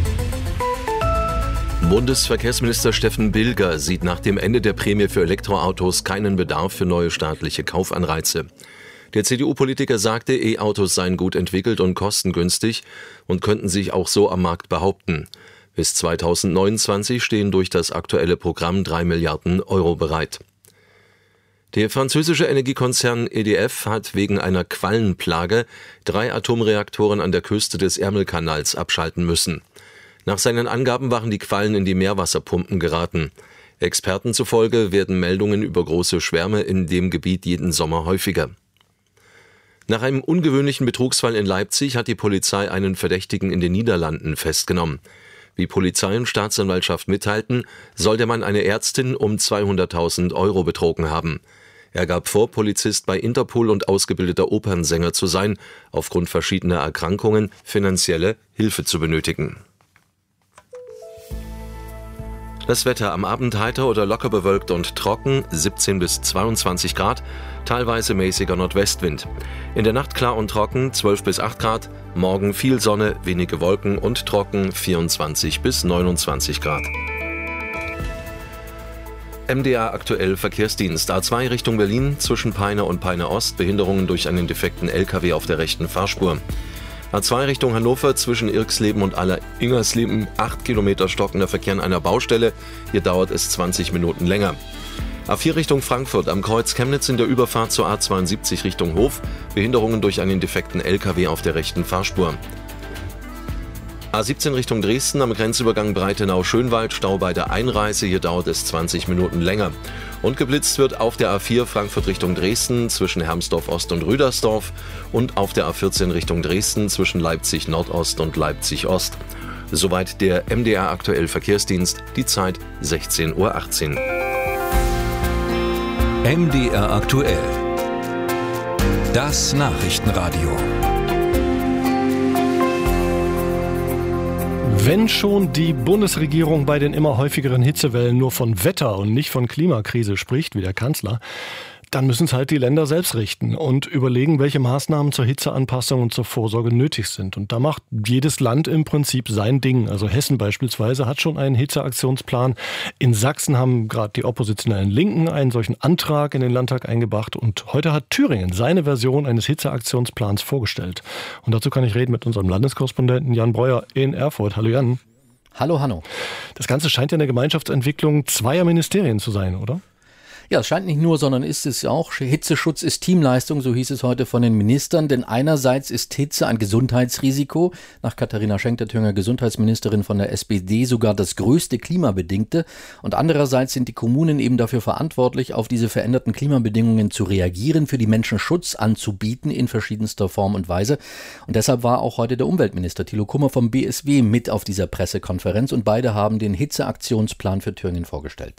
Bundesverkehrsminister Steffen Bilger sieht nach dem Ende der Prämie für Elektroautos keinen Bedarf für neue staatliche Kaufanreize. Der C D U-Politiker sagte, E-Autos seien gut entwickelt und kostengünstig und könnten sich auch so am Markt behaupten. Bis zweitausendneunundzwanzig stehen durch das aktuelle Programm drei Milliarden Euro bereit. Der französische Energiekonzern E D F hat wegen einer Quallenplage drei Atomreaktoren an der Küste des Ärmelkanals abschalten müssen. Nach seinen Angaben waren die Quallen in die Meerwasserpumpen geraten. Experten zufolge werden Meldungen über große Schwärme in dem Gebiet jeden Sommer häufiger. Nach einem ungewöhnlichen Betrugsfall in Leipzig hat die Polizei einen Verdächtigen in den Niederlanden festgenommen. Wie Polizei und Staatsanwaltschaft mitteilten, soll der Mann eine Ärztin um zweihunderttausend Euro betrogen haben. Er gab vor, Polizist bei Interpol und ausgebildeter Opernsänger zu sein, aufgrund verschiedener Erkrankungen finanzielle Hilfe zu benötigen. Das Wetter am Abend heiter oder locker bewölkt und trocken, siebzehn bis zweiundzwanzig Grad, teilweise mäßiger Nordwestwind. In der Nacht klar und trocken, zwölf bis acht Grad, morgen viel Sonne, wenige Wolken und trocken, vierundzwanzig bis neunundzwanzig Grad. M D R aktuell Verkehrsdienst A zwei Richtung Berlin, zwischen Peine und Peine Ost, Behinderungen durch einen defekten L K W auf der rechten Fahrspur. A zwei Richtung Hannover, zwischen Irksleben und Aller-Ingersleben, acht Kilometer stockender Verkehr an einer Baustelle. Hier dauert es zwanzig Minuten länger. A vier Richtung Frankfurt, am Kreuz Chemnitz in der Überfahrt zur A zweiundsiebzig Richtung Hof. Behinderungen durch einen defekten L K W auf der rechten Fahrspur. A siebzehn Richtung Dresden, am Grenzübergang Breitenau-Schönwald, Stau bei der Einreise. Hier dauert es zwanzig Minuten länger. Und geblitzt wird auf der A vier Frankfurt Richtung Dresden zwischen Hermsdorf Ost und Rüdersdorf und auf der A vierzehn Richtung Dresden zwischen Leipzig Nordost und Leipzig Ost. Soweit der M D R aktuell Verkehrsdienst, die Zeit sechzehn Uhr achtzehn. M D R aktuell. Das Nachrichtenradio. Wenn schon die Bundesregierung bei den immer häufigeren Hitzewellen nur von Wetter und nicht von Klimakrise spricht, wie der Kanzler, dann müssen es halt die Länder selbst richten und überlegen, welche Maßnahmen zur Hitzeanpassung und zur Vorsorge nötig sind. Und da macht jedes Land im Prinzip sein Ding. Also Hessen beispielsweise hat schon einen Hitzeaktionsplan. In Sachsen haben gerade die oppositionellen Linken einen solchen Antrag in den Landtag eingebracht. Und heute hat Thüringen seine Version eines Hitzeaktionsplans vorgestellt. Und dazu kann ich reden mit unserem Landeskorrespondenten Jan Breuer in Erfurt. Hallo Jan. Hallo Hanno. Das Ganze scheint ja eine Gemeinschaftsentwicklung zweier Ministerien zu sein, oder? Ja, es scheint nicht nur, sondern ist es auch. Hitzeschutz ist Teamleistung, so hieß es heute von den Ministern. Denn einerseits ist Hitze ein Gesundheitsrisiko. Nach Katharina Schenk, der Thüringer Gesundheitsministerin von der S P D, sogar das größte klimabedingte. Und andererseits sind die Kommunen eben dafür verantwortlich, auf diese veränderten Klimabedingungen zu reagieren, für die Menschen Schutz anzubieten in verschiedenster Form und Weise. Und deshalb war auch heute der Umweltminister Thilo Kummer vom B S W mit auf dieser Pressekonferenz. Und beide haben den Hitzeaktionsplan für Thüringen vorgestellt.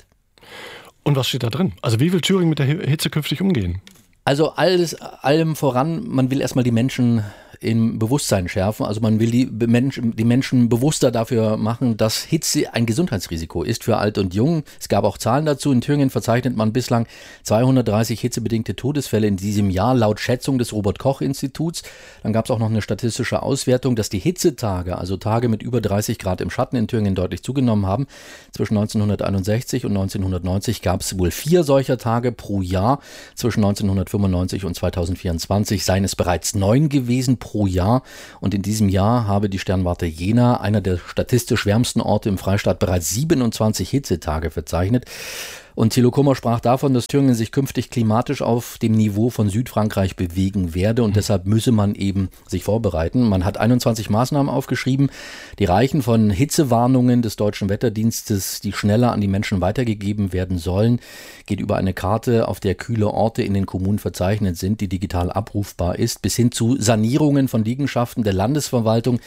Und was steht da drin? Also wie will Thüringen mit der Hitze künftig umgehen? Also alles, allem voran, man will erstmal die Menschen im Bewusstsein schärfen. Also man will die Menschen, die Menschen bewusster dafür machen, dass Hitze ein Gesundheitsrisiko ist für alt und jung. Es gab auch Zahlen dazu. In Thüringen verzeichnet man bislang zweihundertdreißig hitzebedingte Todesfälle in diesem Jahr, laut Schätzung des Robert-Koch-Instituts. Dann gab es auch noch eine statistische Auswertung, dass die Hitzetage, also Tage mit über dreißig Grad im Schatten in Thüringen deutlich zugenommen haben. Zwischen neunzehnhunderteinundsechzig und neunzehnhundertneunzig gab es wohl vier solcher Tage pro Jahr. Zwischen neunzehnhundertfünfundneunzig und zweitausendvierundzwanzig seien es bereits neun gewesen pro Jahr. Und in diesem Jahr habe die Sternwarte Jena, einer der statistisch wärmsten Orte im Freistaat, bereits siebenundzwanzig Hitzetage verzeichnet. Und Thilo Kummer sprach davon, dass Thüringen sich künftig klimatisch auf dem Niveau von Südfrankreich bewegen werde und deshalb müsse man eben sich vorbereiten. Man hat einundzwanzig Maßnahmen aufgeschrieben, die reichen von Hitzewarnungen des Deutschen Wetterdienstes, die schneller an die Menschen weitergegeben werden sollen, geht über eine Karte, auf der kühle Orte in den Kommunen verzeichnet sind, die digital abrufbar ist, bis hin zu Sanierungen von Liegenschaften der Landesverwaltung,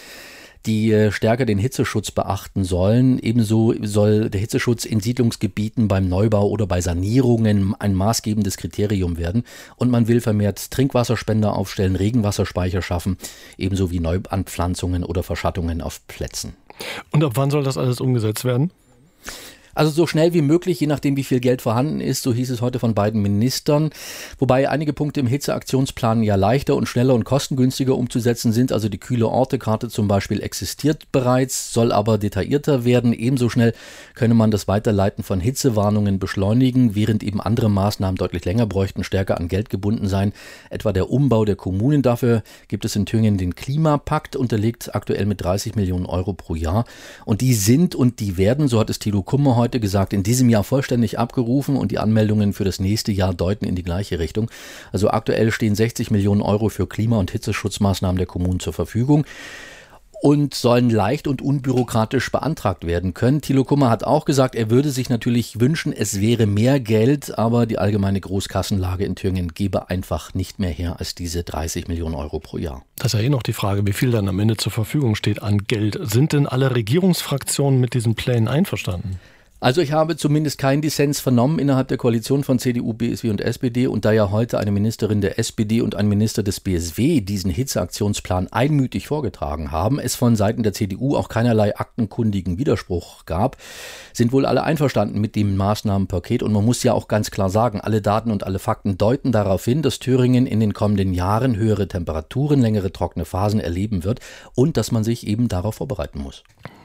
die stärker den Hitzeschutz beachten sollen. Ebenso soll der Hitzeschutz in Siedlungsgebieten beim Neubau oder bei Sanierungen ein maßgebendes Kriterium werden. Und man will vermehrt Trinkwasserspender aufstellen, Regenwasserspeicher schaffen, ebenso wie Neuanpflanzungen oder Verschattungen auf Plätzen. Und ab wann soll das alles umgesetzt werden? Also so schnell wie möglich, je nachdem wie viel Geld vorhanden ist, so hieß es heute von beiden Ministern. Wobei einige Punkte im Hitzeaktionsplan ja leichter und schneller und kostengünstiger umzusetzen sind. Also die kühle Orte-Karte zum Beispiel existiert bereits, soll aber detaillierter werden. Ebenso schnell könne man das Weiterleiten von Hitzewarnungen beschleunigen, während eben andere Maßnahmen deutlich länger bräuchten, stärker an Geld gebunden sein. Etwa der Umbau der Kommunen. Dafür gibt es in Thüringen den Klimapakt, unterlegt aktuell mit dreißig Millionen Euro pro Jahr. Und die sind und die werden, so hat es Thilo Kummer heute gesagt, in diesem Jahr vollständig abgerufen und die Anmeldungen für das nächste Jahr deuten in die gleiche Richtung. Also aktuell stehen sechzig Millionen Euro für Klima- und Hitzeschutzmaßnahmen der Kommunen zur Verfügung und sollen leicht und unbürokratisch beantragt werden können. Thilo Kummer hat auch gesagt, er würde sich natürlich wünschen, es wäre mehr Geld, aber die allgemeine Großkassenlage in Thüringen gebe einfach nicht mehr her als diese dreißig Millionen Euro pro Jahr. Das ist ja eh noch die Frage, wie viel dann am Ende zur Verfügung steht an Geld. Sind denn alle Regierungsfraktionen mit diesen Plänen einverstanden? Also ich habe zumindest keinen Dissens vernommen innerhalb der Koalition von C D U, B S W und S P D. Und da ja heute eine Ministerin der S P D und ein Minister des B S W diesen Hitzeaktionsplan einmütig vorgetragen haben, es von Seiten der C D U auch keinerlei aktenkundigen Widerspruch gab, sind wohl alle einverstanden mit dem Maßnahmenpaket. Und man muss ja auch ganz klar sagen, alle Daten und alle Fakten deuten darauf hin, dass Thüringen in den kommenden Jahren höhere Temperaturen, längere trockene Phasen erleben wird und dass man sich eben darauf vorbereiten muss.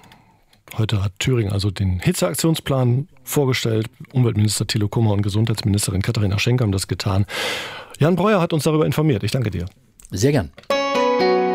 Heute hat Thüringen also den Hitzeaktionsplan vorgestellt. Umweltminister Thilo Kummer und Gesundheitsministerin Katharina Schenk haben das getan. Jan Breuer hat uns darüber informiert. Ich danke dir. Sehr gern.